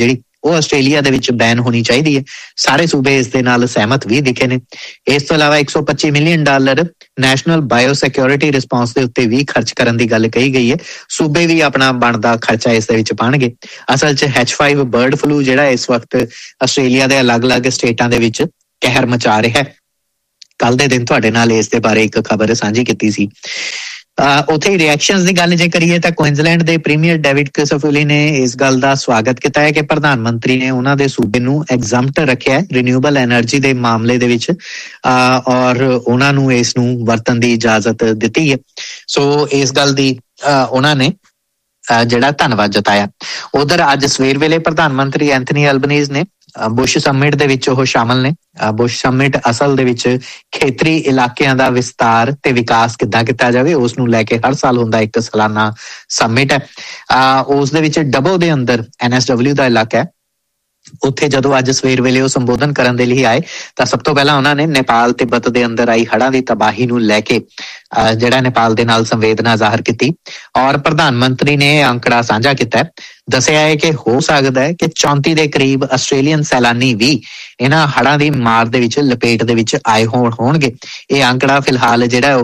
[SPEAKER 1] ਉਹ ਆਸਟ੍ਰੇਲੀਆ ਦੇ ਵਿੱਚ ਬੈਨ ਹੋਣੀ ਚਾਹੀਦੀ ਹੈ। ਸਾਰੇ ਸੂਬੇ ਇਸ ਦੇ ਨਾਲ ਸਹਿਮਤ ਵੀ ਦਿਖੇ ਨੇ। ਇਸ ਤੋਂ ਇਲਾਵਾ $125 million national bio security response ਦੇ ਉੱਤੇ ਵੀ ਖਰਚ ਕਰਨ ਦੀ ਗੱਲ ਕਹੀ ਗਈ ਹੈ। ਸੂਬੇ ਵੀ ਆਪਣਾ ਬਣਦਾ ਖਰਚਾ ਇਸ ਦੇ ਵਿੱਚ ਪਾਉਣਗੇ। ਅਸਲ 'ਚ H5 ਬਰਡ ਫਲੂ ਜਿਹੜਾ ਇਸ ਵਕਤ ਆਸਟ੍ਰੇਲੀਆ ਦੇ ਅਲੱਗ-ਅਲੱਗ ਸਟੇਟਾਂ ਦੇ ਵਿੱਚ ਕਹਿਰ ਮਚਾ ਰਿਹਾ ਹੈ। ਕੱਲ ਦੇ ਦਿਨ ਤੁਹਾਡੇ ਨਾਲ ਇਸ ਦੇ ਬਾਰੇ ਇੱਕ ਖਬਰ ਸਾਂਝੀ ਕੀਤੀ ਸੀ। ਉੱਥੇ ਰਿਐਕਸ਼ਨਸ ਦੀ ਗੱਲ ਜੇ ਕਰੀਏ ਤਾਂ ਕੁਇਨਜ਼ਲੈਂਡ ਦੇ ਪ੍ਰੀਮੀਅਰ ਡੇਵਿਡ ਕੈਸੋਫਿਲੀ ਨੇ ਇਸ ਗੱਲ ਦਾ ਸਵਾਗਤ ਕੀਤਾ ਹੈ ਕਿ ਪ੍ਰਧਾਨ ਮੰਤਰੀ ਨੇ ਉਹਨਾਂ ਦੇ ਸੂਬੇ ਨੂੰ ਐਗਜ਼ੈਂਪਟ ਰੱਖਿਆ ਹੈ ਰੀਨਿਊਏਬਲ ਐਨਰਜੀ ਦੇ ਮਾਮਲੇ ਦੇ ਵਿੱਚ, ਔਰ ਉਹਨਾਂ ਨੂੰ ਇਸ ਨੂੰ ਵਰਤਣ ਦੀ ਇਜਾਜ਼ਤ ਦਿੱਤੀ ਹੈ। ਸੋ ਇਸ ਗੱਲ ਦੀ ਉਹਨਾਂ ਨੇ ਜਿਹੜਾ ਧੰਨਵਾਦ ਜਤਾਇਆ। ਉਧਰ ਅੱਜ ਸਵੇਰ ਵੇਲੇ ਪ੍ਰਧਾਨ ਮੰਤਰੀ ਐਂਥਨੀ ਐਲਬਨੀਜ਼ ਨੇ ਬੁਸ਼ ਸਮਿਟ ਦੇ ਵਿੱਚ ਉਹ ਸ਼ਾਮਲ ਨੇ। ਬੁਸ਼ ਸਮਿਟ ਅਸਲ ਦੇ ਵਿੱਚ ਖੇਤਰੀ ਇਲਾਕਿਆਂ ਦਾ ਵਿਸਤਾਰ ਤੇ ਵਿਕਾਸ ਕਿੱਦਾਂ ਕੀਤਾ ਜਾਵੇ ਉਸ ਨੂੰ ਲੈ ਕੇ ਹਰ ਸਾਲ ਹੁੰਦਾ ਇੱਕ ਸਾਲਾਨਾ ਸਮਿਟ ਹੈ। ਉਸ ਦੇ ਵਿੱਚ ਡਬੋ ਦੇ ਅੰਦਰ NSW ਦਾ ਇਲਾਕਾ ਹੈ। ਉੱਥੇ ਜਦੋਂ ਅੱਜ ਸਵੇਰ ਵੇਲੇ ਉਹ ਸੰਬੋਧਨ ਕਰਨ ਦੇ ਲਈ ਆਏ ਤਾਂ ਸਭ ਤੋਂ ਪਹਿਲਾਂ ਉਹਨਾਂ ਨੇ ਨੇਪਾਲ ਤਿੱਬਤ ਦੇ ਅੰਦਰ ਆਈ ਹੜ੍ਹਾਂ ਦੀ ਤਬਾਹੀ ਨੂੰ ਲੈ ਕੇ ਜਿਹੜਾ ਨੇਪਾਲ ਦੇ ਨਾਲ ਸੰਵੇਦਨਾ ਜ਼ਾਹਰ ਕੀਤੀ, ਔਰ ਪ੍ਰਧਾਨ ਮੰਤਰੀ ਨੇ ਇਹ ਅੰਕੜਾ ਸਾਂਝਾ ਕੀਤਾ। ਦੱਸਿਆ ਹੈ ਕਿ ਹੋ ਸਕਦਾ ਹੈ ਕਿ 34 ਦੇ ਕਰੀਬ ਆਸਟ੍ਰੇਲੀਅਨ ਸੈਲਾਨੀ ਵੀ ਇਹਨਾਂ ਹੜ੍ਹਾਂ ਦੀ ਮਾਰ ਦੇ ਵਿੱਚ ਲਪੇਟ ਦੇ ਵਿੱਚ ਆਏ ਹੋਣਗੇ। ਇਹ ਅੰਕੜਾ ਫਿਲਹਾਲ ਜਿਹੜਾ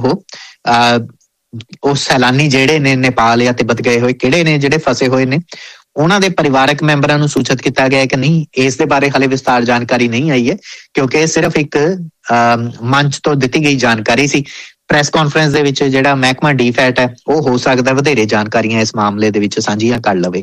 [SPEAKER 1] ਉਹ ਸੈਲਾਨੀ ਜਿਹੜੇ ਨੇ ਨੇਪਾਲ ਜਾਂ ਤਿੱਬਤ ਗਏ ਹੋਏ ਕਿਹੜੇ ਨੇ, ਜਿਹੜੇ ਫਸੇ ਹੋਏ ਨੇ ਉਹਨਾਂ ਦੇ ਪਰਿਵਾਰਕ ਮੈਂਬਰਾਂ ਨੂੰ ਸੂਚਿਤ ਕੀਤਾ ਗਿਆ ਕਿ ਨਹੀਂ, ਇਸ ਦੇ ਬਾਰੇ ਹਾਲੇ ਵਿਸਤਾਰ ਜਾਣਕਾਰੀ ਨਹੀਂ ਆਈ ਹੈ ਕਿਉਂਕਿ ਇਹ ਸਿਰਫ ਇੱਕ ਮੰਚ ਤੋਂ ਦਿੱਤੀ ਗਈ ਜਾਣਕਾਰੀ ਸੀ। ਪ੍ਰੈਸ ਕਾਨਫਰੰਸ ਦੇ ਵਿੱਚ ਜਿਹੜਾ ਮਹਿਕਮਾ DFAT ਹੈ ਉਹ ਹੋ ਸਕਦਾ ਵਧੇਰੇ ਜਾਣਕਾਰੀਆਂ ਇਸ ਮਾਮਲੇ ਦੇ ਵਿੱਚ ਸਾਂਝੀਆਂ ਕਰ ਲਵੇ।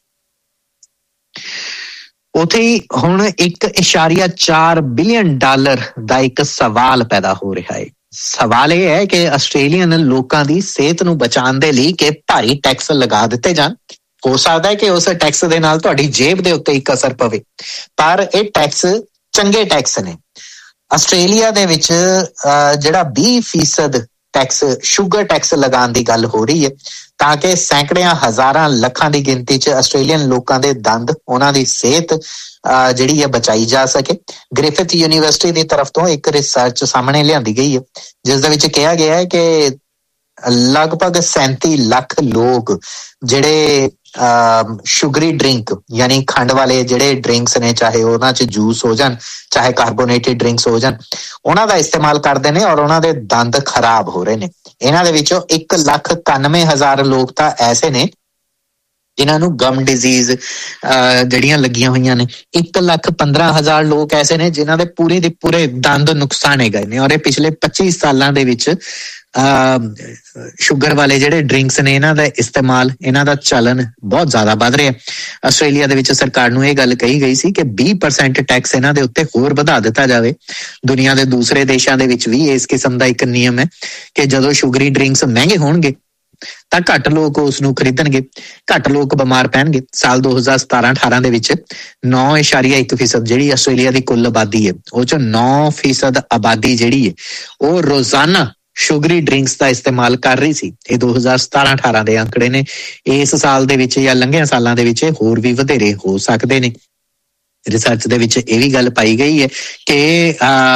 [SPEAKER 1] ਉੱਥੇ ਹੀ ਹੁਣ $1.4 ਬਿਲੀਅਨ ਦਾ ਇੱਕ ਸਵਾਲ ਪੈਦਾ ਹੋ ਰਿਹਾ ਹੈ। ਸਵਾਲ ਇਹ ਹੈ ਕਿ ਆਸਟ੍ਰੇਲੀਅਨ ਲੋਕਾਂ ਦੀ ਸਿਹਤ ਨੂੰ ਬਚਾਉਣ ਦੇ ਲਈ ਕਿ ਭਾਰੀ ਟੈਕਸ ਲਗਾ ਦਿੱਤੇ ਜਾਣ। ਹੋ ਸਕਦਾ ਹੈ ਕਿ ਉਸ ਟੈਕਸ ਦੇ ਨਾਲ ਤੁਹਾਡੀ ਜੇਬ ਦੇ ਉੱਤੇ ਇੱਕ ਅਸਰ ਪਵੇ, ਪਰ ਇਹ ਟੈਕਸ ਚੰਗੇ ਟੈਕਸ ਨੇ। ਆਸਟ੍ਰੇਲੀਆ ਦੇ ਵਿੱਚ ਜਿਹੜਾ 20% ਟੈਕਸ ਸ਼ੂਗਰ ਟੈਕਸ ਲਗਾਉਣ ਦੀ ਗੱਲ ਹੋ ਰਹੀ ਹੈ ਤਾਂ ਕਿ ਸੈਂਕੜਿਆਂ ਹਜ਼ਾਰਾਂ ਲੱਖਾਂ ਦੀ ਗਿਣਤੀ 'ਚ ਆਸਟ੍ਰੇਲੀਅਨ ਲੋਕਾਂ ਦੇ ਦੰਦ, ਉਹਨਾਂ ਦੀ ਸਿਹਤ ਜਿਹੜੀ ਹੈ ਬਚਾਈ ਜਾ ਸਕੇ। ਗ੍ਰਿਫਿਥ ਯੂਨੀਵਰਸਿਟੀ ਦੀ ਤਰਫ ਤੋਂ ਇੱਕ ਰਿਸਰਚ ਸਾਹਮਣੇ ਲਿਆਂਦੀ ਗਈ ਹੈ ਜਿਸ ਦੇ ਵਿੱਚ ਕਿਹਾ ਗਿਆ ਹੈ ਕਿ ਲਗਭਗ 37 ਲੱਖ ਲੋਕ ਜਿਹੜੇ ਸ਼ੂਗਰੀ ਡਰਿੰਕ ਯਾਨੀ ਖੰਡ ਵਾਲੇ ਜਿਹੜੇ ਡਰਿੰਕਸ ਨੇ, ਚਾਹੇ ਉਹਨਾਂ 'ਚ ਜੂਸ ਹੋ ਜਾਣ ਚਾਹੇ ਕਾਰਬੋਨੇਟਿਡ ਡਰਿੰਕਸ ਹੋ ਜਾਣ, ਉਹਨਾਂ ਦਾ ਇਸਤੇਮਾਲ ਕਰਦੇ ਨੇ ਔਰ ਉਹਨਾਂ ਦੇ ਦੰਦ ਖਰਾਬ ਹੋ ਰਹੇ ਨੇ। ਇਹਨਾਂ ਦੇ ਵਿੱਚੋਂ 1,91,000 ਲੋਕ ਤਾਂ ਐਸੇ ਨੇ ਜਿਨ੍ਹਾਂ ਨੂੰ ਗਮ ਡਿਜ਼ੀਜ਼ ਜਿਹੜੀਆਂ ਲੱਗੀਆਂ ਹੋਈਆਂ ਨੇ। 1,15,000 ਲੋਕ ਐਸੇ ਨੇ ਜਿਨ੍ਹਾਂ ਦੇ ਪੂਰੇ ਦੇ ਪੂਰੇ ਦੰਦ ਨੁਕਸਾਨੇ ਗਏ ਨੇ, ਔਰ ਇਹ ਪਿਛਲੇ 25 ਸਾਲਾਂ ਦੇ ਵਿੱਚ ਸ਼ੂਗਰ ਵਾਲੇ ਜਿਹੜੇ ਡਰਿੰਕਸ ਨੇ ਇਹਨਾਂ ਦਾ ਇਸਤੇਮਾਲ, ਇਹਨਾਂ ਦਾ ਚਲਨ ਬਹੁਤ ਜ਼ਿਆਦਾ ਵੱਧ ਰਿਹਾ। ਆਸਟ੍ਰੇਲੀਆ ਦੇ ਵਿੱਚ ਸਰਕਾਰ ਨੂੰ ਇਹ ਗੱਲ ਕਹੀ ਗਈ ਸੀ ਕਿ 20% ਟੈਕਸ ਇਹਨਾਂ ਦੇ ਉੱਤੇ ਹੋਰ ਵਧਾ ਦਿੱਤਾ ਜਾਵੇ। ਦੁਨੀਆ ਦੇ ਦੂਸਰੇ ਦੇਸ਼ਾਂ ਦੇ ਵਿੱਚ ਵੀ ਇਸ ਕਿਸਮ ਦਾ ਇੱਕ ਨਿਯਮ ਹੈ ਕਿ ਜਦੋਂ ਸ਼ੂਗਰੀ ਡਰਿੰਕਸ ਮਹਿੰਗੇ ਹੋਣਗੇ ਤਾਂ ਘੱਟ ਲੋਕ ਉਸ ਨੂੰ ਖਰੀਦਣਗੇ, ਘੱਟ ਲੋਕ ਬਿਮਾਰ ਪੈਣਗੇ। ਸਾਲ 2017-18 ਦੇ ਵਿੱਚ 9.1% ਜਿਹੜੀ ਆਸਟ੍ਰੇਲੀਆ ਦੀ ਕੁੱਲ ਆਬਾਦੀ ਹੈ ਉਹ 'ਚ 9% ਆਬਾਦੀ ਜਿਹੜੀ ਹੈ ਉਹ ਰੋਜ਼ਾਨਾ ਸ਼ੂਗਰੀ ਡਰਿੰਕਸ ਦਾ ਇਸਤੇਮਾਲ ਕਰ ਰਹੀ ਸੀ। ਇਹ 2017-18 ਦੇ ਅੰਕੜੇ ਨੇ। ਇਸ ਸਾਲ ਦੇ ਵਿੱਚ ਜਾਂ ਲੰਘੇ ਸਾਲਾਂ ਦੇ ਵਿੱਚ ਹੋਰ ਵੀ ਵਧੇਰੇ ਹੋ ਸਕਦੇ ਨੇ। ਰਿਸਰਚ ਦੇ ਵਿੱਚ ਇਹ ਵੀ ਗੱਲ ਪਾਈ ਗਈ ਹੈ ਕਿ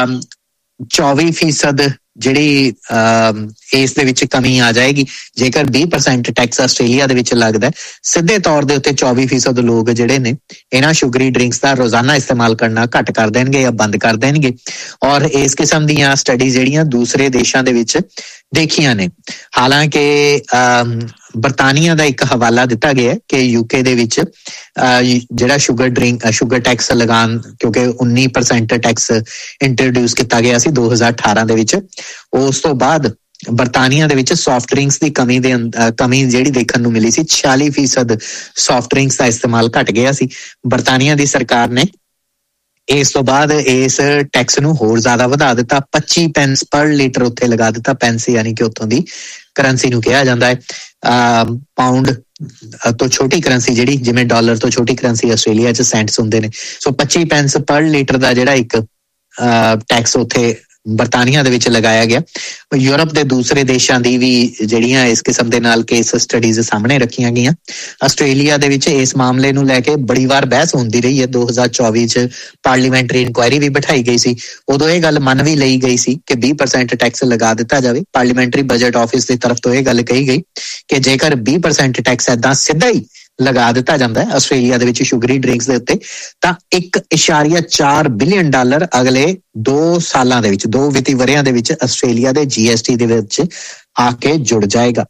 [SPEAKER 1] 24% ਜਿਹੜੀ ਇਸ ਦੇ ਵਿੱਚ ਕਮੀ ਆ ਜਾਏਗੀ ਜੇਕਰ 20% ਟੈਕਸ ਆਸਟ੍ਰੇਲੀਆ ਦੇ ਵਿੱਚ ਲੱਗਦਾ। ਸਿੱਧੇ ਤੌਰ ਦੇ ਉੱਤੇ 24% ਲੋਕ ਜਿਹੜੇ ਨੇ ਇਹਨਾਂ ਸ਼ੂਗਰੀ ਡਰਿੰਕਸ ਦਾ ਰੋਜ਼ਾਨਾ ਇਸਤੇਮਾਲ ਕਰਨਾ ਘੱਟ ਕਰ ਦੇਣਗੇ ਜਾਂ ਬੰਦ ਕਰ ਦੇਣਗੇ। ਔਰ ਇਸ ਕਿਸਮ ਦੀਆਂ ਸਟੱਡੀਜ਼ ਜਿਹੜੀਆਂ ਦੂਸਰੇ ਦੇਸ਼ਾਂ ਦੇ ਵਿੱਚ ਦੇਖੀਆਂ ਨੇ। ਹਾਲਾਂਕਿ ਬਰਤਾਨੀਆ ਦਾ ਇੱਕ ਹਵਾਲਾ ਦਿੱਤਾ ਗਿਆ ਕਿ UK ਦੇ ਵਿੱਚ ਜਿਹੜਾ ਸ਼ੂਗਰ ਟੈਕਸ ਲਗਾਉਣ, ਕਿਉਂਕਿ 19% ਟੈਕਸ ਇੰਟਰੋਡਿਊਸ ਕੀਤਾ ਗਿਆ ਸੀ 2018 ਦੇ ਵਿੱਚ, ਉਸ ਤੋਂ ਬਾਅਦ ਬਰਤਾਨੀਆ ਦੇ ਵਿੱਚ ਸੌਫਟ ਡਰਿੰਕਸ ਦੀ ਕਮੀ ਜਿਹੜੀ ਦੇਖਣ ਨੂੰ ਮਿਲੀ ਸੀ। 46% ਸੌਫਟ ਡਰਿੰਕਸ ਦਾ ਇਸਤੇਮਾਲ ਘਟ ਗਿਆ ਸੀ। ਬਰਤਾਨੀਆ ਦੀ ਸਰਕਾਰ ਨੇ ਇਸ ਤੋਂ ਬਾਅਦ ਇਸ ਟੈਕਸ ਨੂੰ ਹੋਰ ਜ਼ਿਆਦਾ ਵਧਾ ਦਿੱਤਾ, 25 ਪੈਂਸ ਪਰ ਲੀਟਰ ਉੱਥੇ ਲਗਾ ਦਿੱਤਾ। ਪੈਂਸ ਯਾਨੀ ਕਿ ਉੱਥੋਂ ਦੀ ਕਰੰਸੀ ਨੂੰ ਕਿਹਾ ਜਾਂਦਾ ਹੈ। ਪਾਉਂਡ ਤੋਂ ਛੋਟੀ ਕਰੰਸੀ ਜਿਹੜੀ, ਜਿਵੇਂ ਡਾਲਰ ਤੋਂ ਛੋਟੀ ਕਰੰਸੀ ਆਸਟ੍ਰੇਲੀਆ 'ਚ ਸੈਂਟਸ ਹੁੰਦੇ ਨੇ। ਸੋ 25 ਪੈਂਸ ਪਰ ਲੀਟਰ ਦਾ ਜਿਹੜਾ ਇੱਕ ਟੈਕਸ ਉੱਥੇ ਬਰਤਾਨੀਆ ਦੇ ਵਿੱਚ ਲਗਾਇਆ ਗਿਆ। ਯੂਰਪ ਦੇ ਦੂਸਰੇ ਦੇਸ਼ਾਂ ਦੀ ਵੀ ਜਿਹੜੀਆਂ ਇਸ ਕਿਸਮ ਦੇ ਨਾਲ ਕੇਸ ਸਟੱਡੀਜ਼ ਸਾਹਮਣੇ ਰੱਖੀਆਂ ਗਈਆਂ। ਆਸਟ੍ਰੇਲੀਆ ਦੇ ਵਿੱਚ ਇਸ ਮਾਮਲੇ ਨੂੰ ਲੈ ਕੇ ਬੜੀ ਵਾਰ ਬਹਿਸ ਹੁੰਦੀ ਰਹੀ ਹੈ। 2024 ਚ ਪਾਰਲੀਮੈਂਟਰੀ ਇਨਕੁਆਇਰੀ ਵੀ ਬਿਠਾਈ ਗਈ ਸੀ। ਉਦੋਂ ਇਹ ਗੱਲ ਮੰਨ ਵੀ ਲਈ ਗਈ ਸੀ ਕਿ 20% ਟੈਕਸ ਲਗਾ ਦਿੱਤਾ ਜਾਵੇ। ਪਾਰਲੀਮੈਂਟਰੀ ਬਜਟ ਆਫਿਸ ਦੀ ਤਰਫ ਤੋਂ ਇਹ ਗੱਲ ਕਹੀ ਗਈ ਕਿ ਜੇਕਰ 20% ਟੈਕਸ ਏਦਾਂ ਸਿੱਧਾ ਹੀ ਲਗਾ ਦਿੱਤਾ ਜਾਂਦਾ ਹੈ ਆਸਟ੍ਰੇਲੀਆ ਦੇ ਵਿੱਚ ਸ਼ੂਗਰੀ ਡਰਿੰਕਸ ਦੇ ਉੱਤੇ, ਤਾਂ $1.4 ਬਿਲੀਅਨ ਅਗਲੇ 2 ਸਾਲਾਂ ਦੇ ਵਿੱਚ, 2 ਵਿੱਤੀ ਵਰ੍ਹਿਆਂ ਦੇ ਵਿੱਚ ਆਸਟ੍ਰੇਲੀਆ ਦੇ GST ਦੇ ਵਿੱਚ ਆ ਕੇ ਜੁੜ ਜਾਏਗਾ।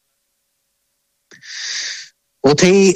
[SPEAKER 1] ਉੱਥੇ ਹੀ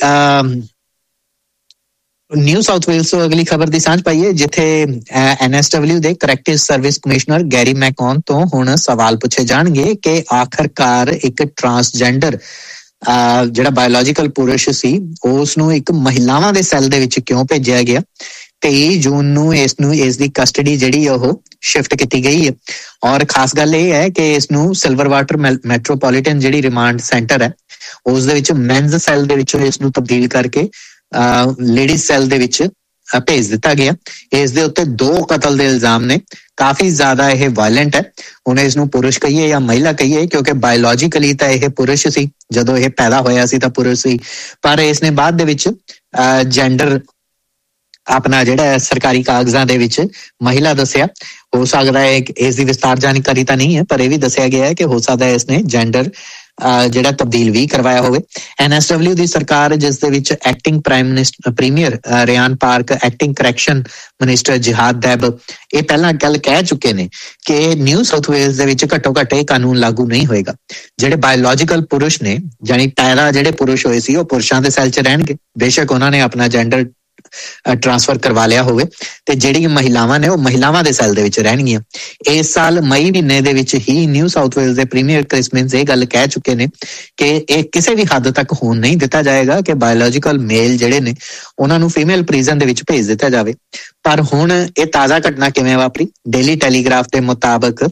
[SPEAKER 1] ਨਿਊ ਸਾਊਥ ਵੇਲਸ ਤੋਂ ਅਗਲੀ ਖਬਰ ਦੀ ਸਾਂਝ ਪਾਈਏ, ਜਿੱਥੇ NSW ਦੇ ਕਰੈਕਟਿਵ ਸਰਵਿਸ ਕਮਿਸ਼ਨਰ ਗੈਰੀ ਮੈਕੌਨ ਤੋਂ ਹੁਣ ਸਵਾਲ ਪੁੱਛੇ ਜਾਣਗੇ ਕਿ ਆਖਰਕਾਰ ਇੱਕ ਟਰਾਂਸਜੈਂਡਰ ਜਿਹੜਾ ਬਾਇਓਲੋਜੀਕਲ ਪੁਰਸ਼ ਸੀ ਉਸ ਨੂੰ ਇੱਕ ਮਹਿਲਾਵਾਂ ਦੇ ਸੈੱਲ ਦੇ ਵਿੱਚ ਕਿਉਂ ਭੇਜਿਆ ਗਿਆ। 23 ਜੂਨ ਨੂੰ ਇਸ ਦੀ ਕਸਟਡੀ ਜਿਹੜੀ ਉਹ ਸ਼ਿਫਟ ਕੀਤੀ ਗਈ ਹੈ, ਔਰ ਖਾਸ ਗੱਲ ਇਹ ਹੈ ਕਿ ਇਸ ਨੂੰ ਸਿਲਵਰ ਵਾਟਰ ਮੈਟਰੋਪੋਲੀਟਨ ਜਿਹੜੀ ਰਿਮਾਂਡ ਸੈਂਟਰ ਹੈ ਉਸ ਦੇ ਵਿੱਚ ਮੈਨਜ਼ ਸੈੱਲ ਦੇ ਵਿੱਚੋਂ ਇਸ ਨੂੰ ਤਬਦੀਲ ਕਰਕੇ ਲੇਡੀਜ਼ ਸੈੱਲ ਦੇ ਵਿੱਚ ਭੇਜ ਦਿੱਤਾ ਗਿਆ। ਇਸ ਦੇ ਉੱਤੇ 2 ਕਤਲ ਦੇ ਇਲਜ਼ਾਮ ਨੇ। ਕਾਫੀ ਜ਼ਿਆਦਾ ਇਹ ਵਾਇਲੈਂਟ ਹੈ। ਹੁਣ ਇਸ ਨੂੰ ਪੁਰਸ਼ ਕਹੀਏ ਜਾਂ ਮਹਿਲਾ ਕਹੀਏ, ਕਿਉਂਕਿ ਬਾਇਓਲੋਜੀਕਲੀ ਤਾਂ ਇਹ ਪੁਰਸ਼ ਸੀ, ਜਦੋਂ ਇਹ ਪੈਦਾ ਹੋਇਆ ਸੀ ਤਾਂ ਪੁਰਸ਼ ਸੀ, ਪਰ ਇਸ ਨੇ ਬਾਅਦ ਦੇ ਵਿੱਚ ਜੈਂਡਰ ਆਪਣਾ ਜਿਹੜਾ ਸਰਕਾਰੀ ਕਾਗਜ਼ਾਂ ਦੇ ਵਿੱਚ ਮਹਿਲਾ ਦੱਸਿਆ। ਹੋ ਸਕਦਾ ਹੈ ਇਸ ਦੀ ਵਿਸਤਾਰ ਜਾਣਕਾਰੀ ਤਾਂ ਨਹੀਂ ਹੈ, ਪਰ ਇਹ ਵੀ ਦੱਸਿਆ ਗਿਆ ਹੈ ਕਿ ਹੋ ਸਕਦਾ ਹੈ ਇਸਨੇ ਜੈਂਡਰ ਜਿਹੜਾ ਤਬਦੀਲ ਵੀ ਕਰਵਾਇਆ ਹੋਵੇ। NSW ਦੀ ਸਰਕਾਰ, ਜਿਸ ਦੇ ਵਿੱਚ acting premier Ryan park, acting correction minister ਜਿਹਾਦ ਦੈਬ, ਇਹ ਪਹਿਲਾਂ ਗੱਲ ਕਹਿ ਚੁੱਕੇ ਨੇ ਕਿ ਨਿਊ ਸਾਊਥ ਵੇਲਸ ਦੇ ਵਿੱਚ ਘੱਟੋ ਘੱਟ ਇਹ ਕਾਨੂੰਨ ਲਾਗੂ ਨਹੀਂ ਹੋਏਗਾ। ਜਿਹੜੇ ਬਾਇਓਲੋਜੀਕਲ ਪੁਰਸ਼ ਨੇ, ਜਾਨੀ ਪੈਦਾ ਜਿਹੜੇ ਪੁਰਸ਼ ਹੋਏ ਸੀ, ਉਹ ਪੁਰਸ਼ਾਂ ਦੇ ਸੈੱਲ 'ਚ ਰਹਿਣਗੇ, ਬੇਸ਼ੱਕ ਉਹਨਾਂ ਨੇ ਆਪਣਾ ਜੈਂਡਰ ਟ੍ਰਾਂਸਫਰ ਕਰਵਾ ਲਿਆ ਹੋਵੇ, ਤੇ ਜਿਹੜੀਆਂ ਮਹਿਲਾਵਾਂ ਨੇ ਉਹ ਮਹਿਲਾਵਾਂ ਦੇ ਸੈੱਲ ਦੇ ਵਿੱਚ ਰਹਿਣਗੀਆਂ। ਇਸ ਸਾਲ ਮਈ ਮਹੀਨੇ ਦੇ ਵਿੱਚ ਹੀ ਨਿਊ ਸਾਊਥ ਵੇਲਸ ਦੇ ਪ੍ਰੀਮੀਅਰ ਕ੍ਰਿਸ ਮਿਨਜ਼ ਇਹ ਗੱਲ ਕਹਿ ਚੁੱਕੇ ਨੇ ਕਿ ਇਹ ਕਿਸੇ ਵੀ ਹੱਦ ਤੱਕ ਹੋਣ ਨਹੀਂ ਦਿੱਤਾ ਜਾਏਗਾ ਕਿ ਬਾਇਓਲੋਜੀਕਲ ਮੇਲ ਜਿਹੜੇ ਨੇ ਉਹਨਾਂ ਨੂੰ ਫੀਮੇਲ ਪ੍ਰਿਜ਼ਨ ਦੇ ਵਿੱਚ ਭੇਜ ਦਿੱਤਾ ਜਾਵੇ। ਪਰ ਹੁਣ ਇਹ ਤਾਜ਼ਾ ਘਟਨਾ ਕਿਵੇਂ ਵਾਪਰੀ? ਡੇਲੀ ਟੈਲੀਗ੍ਰਾਫ ਦੇ ਮੁਤਾਬਕ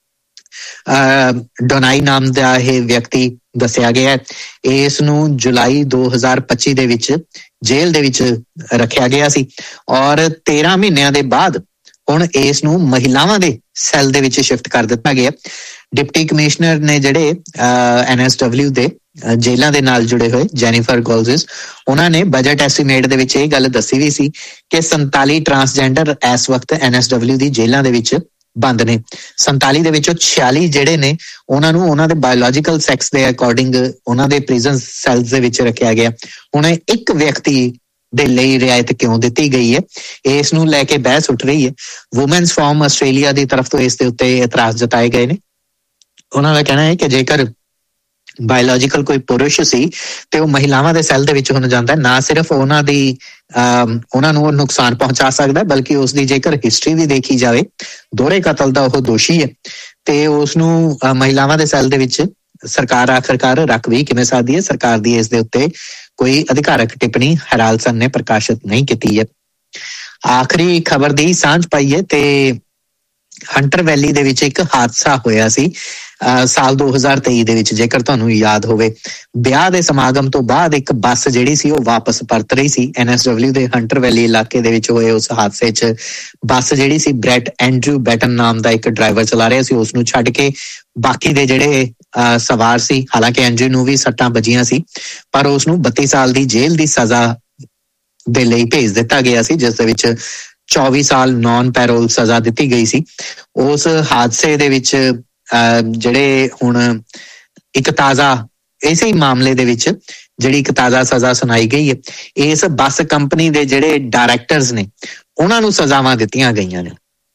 [SPEAKER 1] ਡੋਨਾਈ ਨਾਮ ਦਾ ਇਹ ਵਿਅਕਤੀ ਦੱਸਿਆ ਗਿਆ, ਇਸ ਨੂੰ ਜੁਲਾਈ 2025 ਦੇ ਵਿੱਚ ਜੇਲ੍ਹ ਦੇ ਵਿੱਚ ਰੱਖਿਆ ਗਿਆ ਸੀ, ਔਰ 13 ਮਹੀਨਿਆਂ ਦੇ ਬਾਅਦ ਹੁਣ ਇਸ ਨੂੰ ਮਹਿਲਾਵਾਂ ਦੇ ਸੈੱਲ ਦੇ ਵਿੱਚ ਸ਼ਿਫਟ ਕਰ ਦਿੱਤਾ ਗਿਆ। ਡਿਪਟੀ ਕਮਿਸ਼ਨਰ ਨੇ ਜਿਹੜੇ NSW ਦੇ ਜੇਲ੍ਹਾਂ ਦੇ ਨਾਲ ਜੁੜੇ ਹੋਏ ਜੈਨੀਫਰ ਗੋਲਜ਼ਿਸ, ਉਹਨਾਂ ਨੇ ਬਜਟ ਐਸਟੀਮੇਟ ਦੇ ਵਿੱਚ ਇਹ ਗੱਲ ਦੱਸੀ ਵੀ ਸੀ ਕਿ 47 ਟਰਾਂਸਜੈਂਡਰ ਇਸ ਵਕਤ NSW ਦੀ ਜੇਲ੍ਹਾਂ ਦੇ ਵਿੱਚ ਬੰਦ ਨੇ। 47 ਦੇ ਵਿੱਚੋਂ 46 ਜਿਹੜੇ ਨੇ ਉਹਨਾਂ ਨੂੰ ਉਹਨਾਂ ਦੇ ਬਾਇਓਲੋਜੀਕਲ ਸੈਕਸ ਦੇ ਅਕੋਰਡਿੰਗ ਉਹਨਾਂ ਦੇ ਪ੍ਰਿਜ਼ਨ ਸੈਲਸ ਦੇ ਵਿੱਚ ਰੱਖਿਆ ਗਿਆ। ਹੁਣ ਇੱਕ ਵਿਅਕਤੀ ਦੇ ਲਈ ਰਿਆਇਤ ਕਿਉਂ ਦਿੱਤੀ ਗਈ ਹੈ, ਇਸ ਨੂੰ ਲੈ ਕੇ ਬਹਿਸ ਉੱਠ ਰਹੀ ਹੈ। ਵੂਮੈਨਸ ਫੋਰਮ ਆਸਟ੍ਰੇਲੀਆ ਦੀ ਤਰਫ ਤੋਂ ਇਸ ਦੇ ਉੱਤੇ ਇਤਰਾਜ਼ ਜਤਾਏ ਗਏ ਨੇ। ਉਹਨਾਂ ਦਾ ਕਹਿਣਾ ਹੈ ਕਿ ਜੇਕਰ ਬਾਇਓਲੋਜੀਕਲ ਕੋਈ ਪੁਰਸ਼ ਸੀ ਤੇ ਉਹ ਮਹਿਲਾਵਾਂ ਦੇ ਸੈੱਲ ਦੇ ਵਿੱਚ ਹੁਣ ਜਾਂਦਾ, ਨਾ ਸਿਰਫ ਉਹਨਾਂ ਨੂੰ ਨੁਕਸਾਨ ਪਹੁੰਚਾ ਸਕਦਾ, ਬਲਕਿ ਉਸਦੀ ਜੇਕਰ ਹਿਸਟਰੀ ਵੀ ਦੇਖੀ ਜਾਵੇ, ਦੋਹਰੇ ਕਤਲ ਦਾ ਉਹ ਦੋਸ਼ੀ ਹੈ, ਤੇ ਉਸਨੂੰ ਮਹਿਲਾਵਾਂ ਦੇ ਸੈੱਲ ਦੇ ਵਿੱਚ ਸਰਕਾਰ ਆਖਰਕਾਰ ਰੱਖ ਵੀ ਕਿਵੇਂ ਸਕਦੀ ਹੈ? ਸਰਕਾਰ ਦੀ ਇਸ ਦੇ ਉੱਤੇ ਕੋਈ ਅਧਿਕਾਰਕ ਟਿੱਪਣੀ ਹੈਰਾਲਸਨ ਨੇ ਪ੍ਰਕਾਸ਼ਿਤ ਨਹੀਂ ਕੀਤੀ ਹੈ। ਆਖਰੀ ਖਬਰ ਦੀ ਸਾਂਝ ਪਾਈਏ ਤੇ ਹੰਟਰ ਵੈਲੀ ਦੇ ਵਿੱਚ ਇੱਕ ਹਾਦਸਾ ਹੋਇਆ ਸੀ ਸਾਲ 2023 ਦੇ ਵਿੱਚ। ਜੇਕਰ ਤੁਹਾਨੂੰ ਯਾਦ ਹੋਵੇ, ਵਿਆਹ ਦੇ ਸਮਾਗਮ ਤੋਂ ਬਾਅਦ ਇੱਕ ਬੱਸ ਜਿਹੜੀ ਸੀ ਉਹ ਵਾਪਸ ਪਰਤ ਰਹੀ ਸੀ। NSW ਦੇ ਹੰਟਰ ਵੈਲੀ ਇਲਾਕੇ ਦੇ ਵਿੱਚ ਹੋਏ ਉਸ ਹਾਦਸੇ 'ਚ ਬੱਸ ਜਿਹੜੀ ਸੀ ਬ੍ਰੈਟ ਐਂਡਰੂ ਬੈਟਨ ਨਾਮ ਦਾ ਇੱਕ ਡਰਾਈਵਰ ਚਲਾ ਰਿਹਾ ਸੀ, ਉਸ ਨੂੰ ਛੱਡ ਕੇ ਬਾਕੀ ਦੇ ਜਿਹੜੇ ਸਵਾਰ ਸੀ, ਹਾਲਾਂਕਿ ਐਂਡਰੂ ਨੂੰ ਵੀ ਸੱਟਾਂ ਵੱਜੀਆਂ ਸੀ, ਪਰ ਉਸ ਨੂੰ 32 ਸਾਲ ਦੀ ਜੇਲ੍ਹ ਦੀ ਸਜ਼ਾ ਦੇ ਲਈ ਭੇਜ ਦਿੱਤਾ ਗਿਆ ਸੀ, ਜਿਸ ਦੇ ਵਿੱਚ 24 ਸਾਲ ਨੌਨ ਪੈਰੋਲ ਸਜ਼ਾ ਦਿੱਤੀ ਗਈ ਸੀ। ਉਸ ਹਾਦਸੇ ਦੇ ਵਿੱਚ ਜਿਹੜੇ ਹੁਣ ਇੱਕ ਤਾਜ਼ਾ ਇਸੇ ਮਾਮਲੇ ਦੇ ਵਿੱਚ ਜਿਹੜੀ ਇੱਕ ਤਾਜ਼ਾ ਸਜ਼ਾ ਸੁਣਾਈ ਗਈ ਹੈ, ਇਸ ਬੱਸ ਕੰਪਨੀ ਦੇ ਜਿਹੜੇ ਡਾਇਰੈਕਟਰਸ ਨੇ ਉਹਨਾਂ ਨੂੰ ਸਜ਼ਾਵਾਂ ਦਿੱਤੀਆਂ ਗਈਆਂ ਨੇ।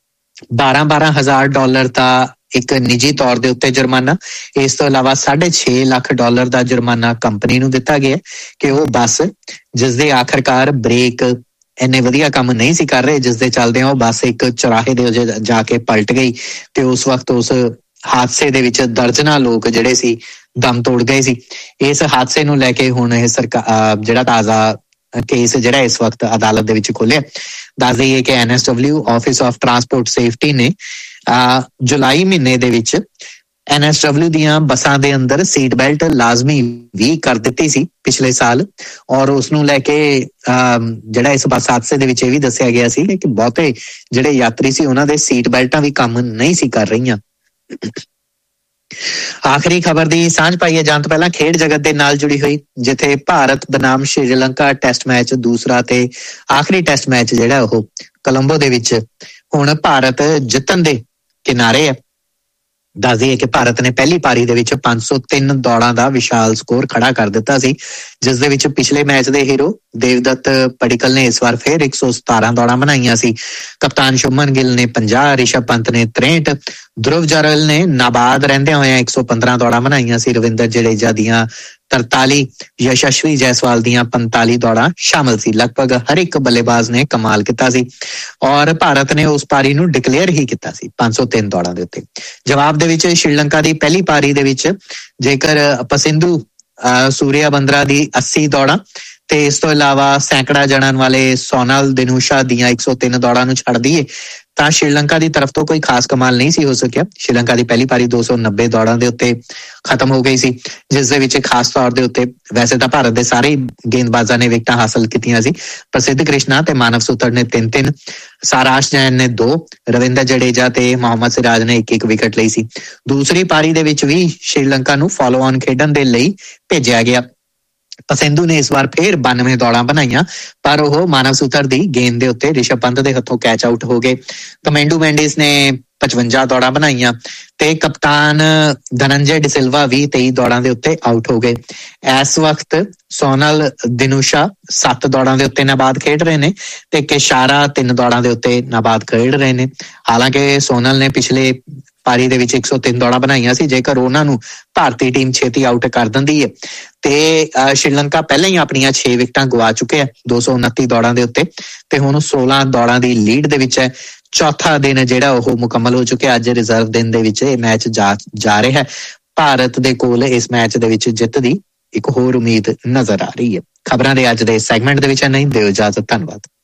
[SPEAKER 1] $12,000 ਦਾ ਇੱਕ ਨਿੱਜੀ ਤੌਰ ਦੇ ਉੱਤੇ ਜੁਰਮਾਨਾ, ਇਸ ਤੋਂ ਇਲਾਵਾ $6.5 ਲੱਖ ਦਾ ਜੁਰਮਾਨਾ ਕੰਪਨੀ ਨੂੰ ਦਿੱਤਾ ਗਿਆ ਕਿ ਉਹ ਬੱਸ ਜਿਸ ਦੇ ਆਖਰਕਾਰ ਬ੍ਰੇਕ ਇੰਨੇ ਵਧੀਆ ਕੰਮ ਨਹੀਂ ਸੀ ਕਰ ਰਹੇ, ਜਿਸ ਦੇ ਚੱਲਦੇ ਉਹ ਬੱਸ ਇੱਕ ਚੌਰਾਹੇ ਦੇ ਜਾ ਕੇ ਪਲਟ ਗਈ ਤੇ ਉਸ ਵਕਤ ਉਸ ਹਾਦਸੇ ਦੇ ਵਿੱਚ ਦਰਜਨਾਂ ਲੋਕ ਜਿਹੜੇ ਸੀ ਦਮ ਤੋੜ ਗਏ ਸੀ। ਇਸ ਹਾਦਸੇ ਨੂੰ ਲੈ ਕੇ ਹੁਣ ਇਹ ਸਰਕਾਰ ਜਿਹੜਾ ਤਾਜ਼ਾ ਕੇਸ ਜਿਹੜਾ ਇਸ ਵਕਤ ਅਦਾਲਤ ਦੇ ਵਿੱਚ ਖੋਲਿਆ। ਦੱਸ ਦਈਏ ਕਿ NSW office of transport safety ਨੇ ਜੁਲਾਈ ਮਹੀਨੇ ਦੇ ਵਿੱਚ NSW ਦੀਆਂ ਬੱਸਾਂ ਦੇ ਅੰਦਰ ਸੀਟ ਬੈਲਟ ਲਾਜ਼ਮੀ ਵੀ ਕਰ ਦਿੱਤੀ ਸੀ ਪਿਛਲੇ ਸਾਲ, ਔਰ ਉਸ ਨੂੰ ਲੈ ਕੇ ਜਿਹੜਾ ਇਸ ਬੱਸ ਹਾਦਸੇ ਦੇ ਵਿੱਚ ਇਹ ਵੀ ਦੱਸਿਆ ਗਿਆ ਸੀ ਕਿ ਬਹੁਤੇ ਜਿਹੜੇ ਯਾਤਰੀ ਸੀ ਉਹਨਾਂ ਦੇ ਸੀਟ ਬੈਲਟਾਂ ਵੀ ਕੰਮ ਨਹੀਂ ਸੀ ਕਰ ਰਹੀਆਂ। ਆਖਰੀ ਖਬਰ ਦੀ ਸਾਂਝ ਪਾਈਏ ਜਾਣ ਤੋਂ ਪਹਿਲਾਂ ਖੇਡ ਜਗਤ ਦੇ ਨਾਲ ਜੁੜੀ ਹੋਈ, ਜਿੱਥੇ ਭਾਰਤ ਬਨਾਮ ਸ਼੍ਰੀਲੰਕਾ ਟੈਸਟ ਮੈਚ ਦੂਸਰਾ ਤੇ ਆਖਰੀ ਟੈਸਟ ਮੈਚ ਜਿਹੜਾ ਉਹ ਕੋਲੰਬੋ ਦੇ ਵਿੱਚ ਹੁਣ ਭਾਰਤ ਜਿੱਤਣ ਦੇ ਕਿਨਾਰੇ ਹੈ। ਦੱਸ ਦਈਏ ਕਿ ਭਾਰਤ ਨੇ ਪਹਿਲੀ ਪਾਰੀ ਦੇ ਵਿੱਚ 503 ਦੌੜਾਂ ਦਾ ਵਿਸ਼ਾਲ ਸਕੋਰ ਖੜਾ ਕਰ ਦਿੱਤਾ ਸੀ, ਜਿਸ ਦੇ ਵਿੱਚ ਪਿਛਲੇ ਮੈਚ ਦੇ ਹੀਰੋ ਦੇਵਦੱਤ ਪੜਿਕਲ ਨੇ ਇਸ ਵਾਰ ਫਿਰ 117 ਦੌੜਾਂ ਬਣਾਈਆਂ ਸੀ। ਕਪਤਾਨ ਸ਼ੁਭਮਨ ਗਿੱਲ ਨੇ 50, ਰਿਸ਼ਭ ਪੰਤ ਨੇ 63, ਧਰੁਵ ਜੁਰੈਲ ਨੇ ਨਾਬਾਦ ਰਹਿੰਦਿਆਂ ਹੋਇਆਂ 115 ਦੌੜਾਂ ਬਣਾਈਆਂ ਸੀ। ਰਵਿੰਦਰ ਜਡੇਜਾ ਦੀਆਂ 43, ਯਸ਼ਸਵੀ ਜੈਸਵਾਲ ਦੀਆਂ 45 ਦੌੜਾਂ ਸ਼ਾਮਲ ਸੀ। ਲਗਭਗ ਹਰ ਇੱਕ ਬੱਲੇਬਾਜ਼ ਨੇ ਕਮਾਲ ਕੀਤਾ ਸੀ ਔਰ ਭਾਰਤ ਨੇ ਉਸ ਪਾਰੀ ਨੂੰ ਡਿਕਲੇਅਰ ਹੀ ਕੀਤਾ ਸੀ 503 ਦੌੜਾਂ ਦੇ ਉੱਤੇ। ਜਵਾਬ ਦੇ ਵਿੱਚ ਸ਼੍ਰੀਲੰਕਾ ਦੀ ਪਹਿਲੀ ਪਾਰੀ ਦੇ ਵਿੱਚ ਜੇਕਰ ਪਸਿੰਧੂ ਸੂਰਿਆ ਬੰਦਰਾ ਦੀ 80 ਦੌੜਾਂ ਤੇ ਇਸ ਤੋਂ ਇਲਾਵਾ ਸੈਂਕੜਾ ਜਣਨ ਵਾਲੇ ਸੋਨਲ ਦਿਨੂਸ਼ਾ ਦੀਆਂ 103 ਦੌੜਾਂ ਨੂੰ ਛੱਡ ਦਈਏ ਤਾਂ ਸ਼੍ਰੀਲੰਕਾ ਦੀ ਤਰਫ ਤੋਂ ਕੋਈ ਖਾਸ ਕਮਾਲ ਨਹੀਂ ਸੀ ਹੋ ਸਕਿਆ। ਸ਼੍ਰੀਲੰਕਾ ਦੀ ਪਹਿਲੀ ਪਾਰੀ 290 ਦੌੜਾਂ ਦੇ ਉੱਤੇ ਖਤਮ ਹੋ ਗਈ ਸੀ, ਜਿਸ ਦੇ ਵਿੱਚ ਖਾਸ ਤੌਰ ਦੇ ਉੱਤੇ ਵੈਸੇ ਤਾਂ ਭਾਰਤ ਦੇ ਸਾਰੇ ਗੇਂਦਬਾਜ਼ਾਂ ਨੇ ਵਿਕਟਾਂ ਹਾਸਲ ਕੀਤੀਆਂ ਸੀ। ਪ੍ਰਸਿੱਧ ਕ੍ਰਿਸ਼ਨਾ ਤੇ ਮਾਨਵ ਸੁਤਰ ਨੇ 3-3, ਸਾਰਾਸ਼ ਜੈਨ ਨੇ 2, ਰਵਿੰਦਰ ਜਡੇਜਾ ਤੇ ਮੁਹੰਮਦ ਸਿਰਾਜ ਨੇ 1-1 ਵਿਕਟ ਲਈ ਸੀ। ਦੂਸਰੀ ਪਾਰੀ ਦੇ ਵਿੱਚ ਵੀ ਸ਼੍ਰੀਲੰਕਾ ਨੂੰ ਫਾਲੋ ਆਨ ਖੇਡਣ ਦੇ ਲਈ ਭੇਜਿਆ ਗਿਆ। ਪਸਿੰਧੂ ਨੇ ਇਸ ਵਾਰ ਫੇਰ 92 ਦੌੜਾਂ ਬਣਾਈਆਂ, ਪਰ ਉਹ ਮਾਨਵ ਸੁਤਰ ਦੀ ਗੇਂਦ ਦੇ ਉੱਤੇ ਰਿਸ਼ਭ ਪੰਤ ਦੇ ਹੱਥੋਂ ਕੈਚ ਆਊਟ ਹੋ ਗਏ। ਕਮੈਂਡੂ ਮੈਂਡਿਸ ਨੇ 55 ਦੌੜਾਂ ਬਣਾਈਆਂ ਤੇ ਕਪਤਾਨ ਧਨੰਜੇ ਡਿਸਿਲਵਾ ਵੀ 23 ਦੌੜਾਂ ਦੇ ਉੱਤੇ ਆਊਟ ਹੋ ਗਏ। ਇਸ ਵਕਤ ਸੋਨਲ ਦਿਨੂਸ਼ਾ 7 ਦੌੜਾਂ ਦੇ ਉੱਤੇ ਨਾਬਾਦ ਖੇਡ ਰਹੇ ਨੇ ਤੇ ਕੇਸ਼ਾਰਾ 3 ਦੌੜਾਂ ਦੇ ਉੱਤੇ ਨਾਬਾਦ ਖੇਡ ਰਹੇ ਨੇ। ਹਾਲਾਂਕਿ ਸੋਨਲ ਨੇ ਪਿਛਲੇ ਪਾਰੀ ਦੇ ਵਿੱਚ 103 ਦੌੜਾਂ ਬਣਾਈਆਂ ਸੀ। ਜੇਕਰ ਉਹਨਾਂ ਨੂੰ ਭਾਰਤੀ ਟੀਮ ਛੇਤੀ ਆਊਟ ਕਰ ਦਿੰਦੀ ਹੈ ਤੇ ਸ਼੍ਰੀਲੰਕਾ ਪਹਿਲਾਂ ਹੀ ਆਪਣੀਆਂ 6 ਵਿਕਟਾਂ ਗਵਾ ਚੁੱਕੇ ਆ 229 ਦੌੜਾਂ ਦੇ ਉੱਤੇ ਤੇ ਹੁਣ 16 ਦੌੜਾਂ ਦੀ ਲੀਡ ਦੇ ਵਿੱਚ ਹੈ। ਚੌਥਾ ਦਿਨ ਜਿਹੜਾ ਉਹ ਮੁਕੰਮਲ ਹੋ ਚੁੱਕਿਆ। ਅੱਜ ਰਿਜ਼ਰਵ ਦਿਨ ਦੇ ਵਿੱਚ ਇਹ ਮੈਚ ਜਾ ਰਿਹਾ ਹੈ। ਭਾਰਤ ਦੇ ਕੋਲ ਇਸ ਮੈਚ ਦੇ ਵਿੱਚ ਜਿੱਤ ਦੀ ਇੱਕ ਹੋਰ ਉਮੀਦ ਨਜ਼ਰ ਆ ਰਹੀ ਹੈ। ਖਬਰਾਂ ਦੇ ਅੱਜ ਦੇ ਸੈਗਮੈਂਟ ਦੇ ਵਿੱਚ ਨਹੀਂ, ਦਿਓ ਇਜਾਜ਼ਤ, ਧੰਨਵਾਦ।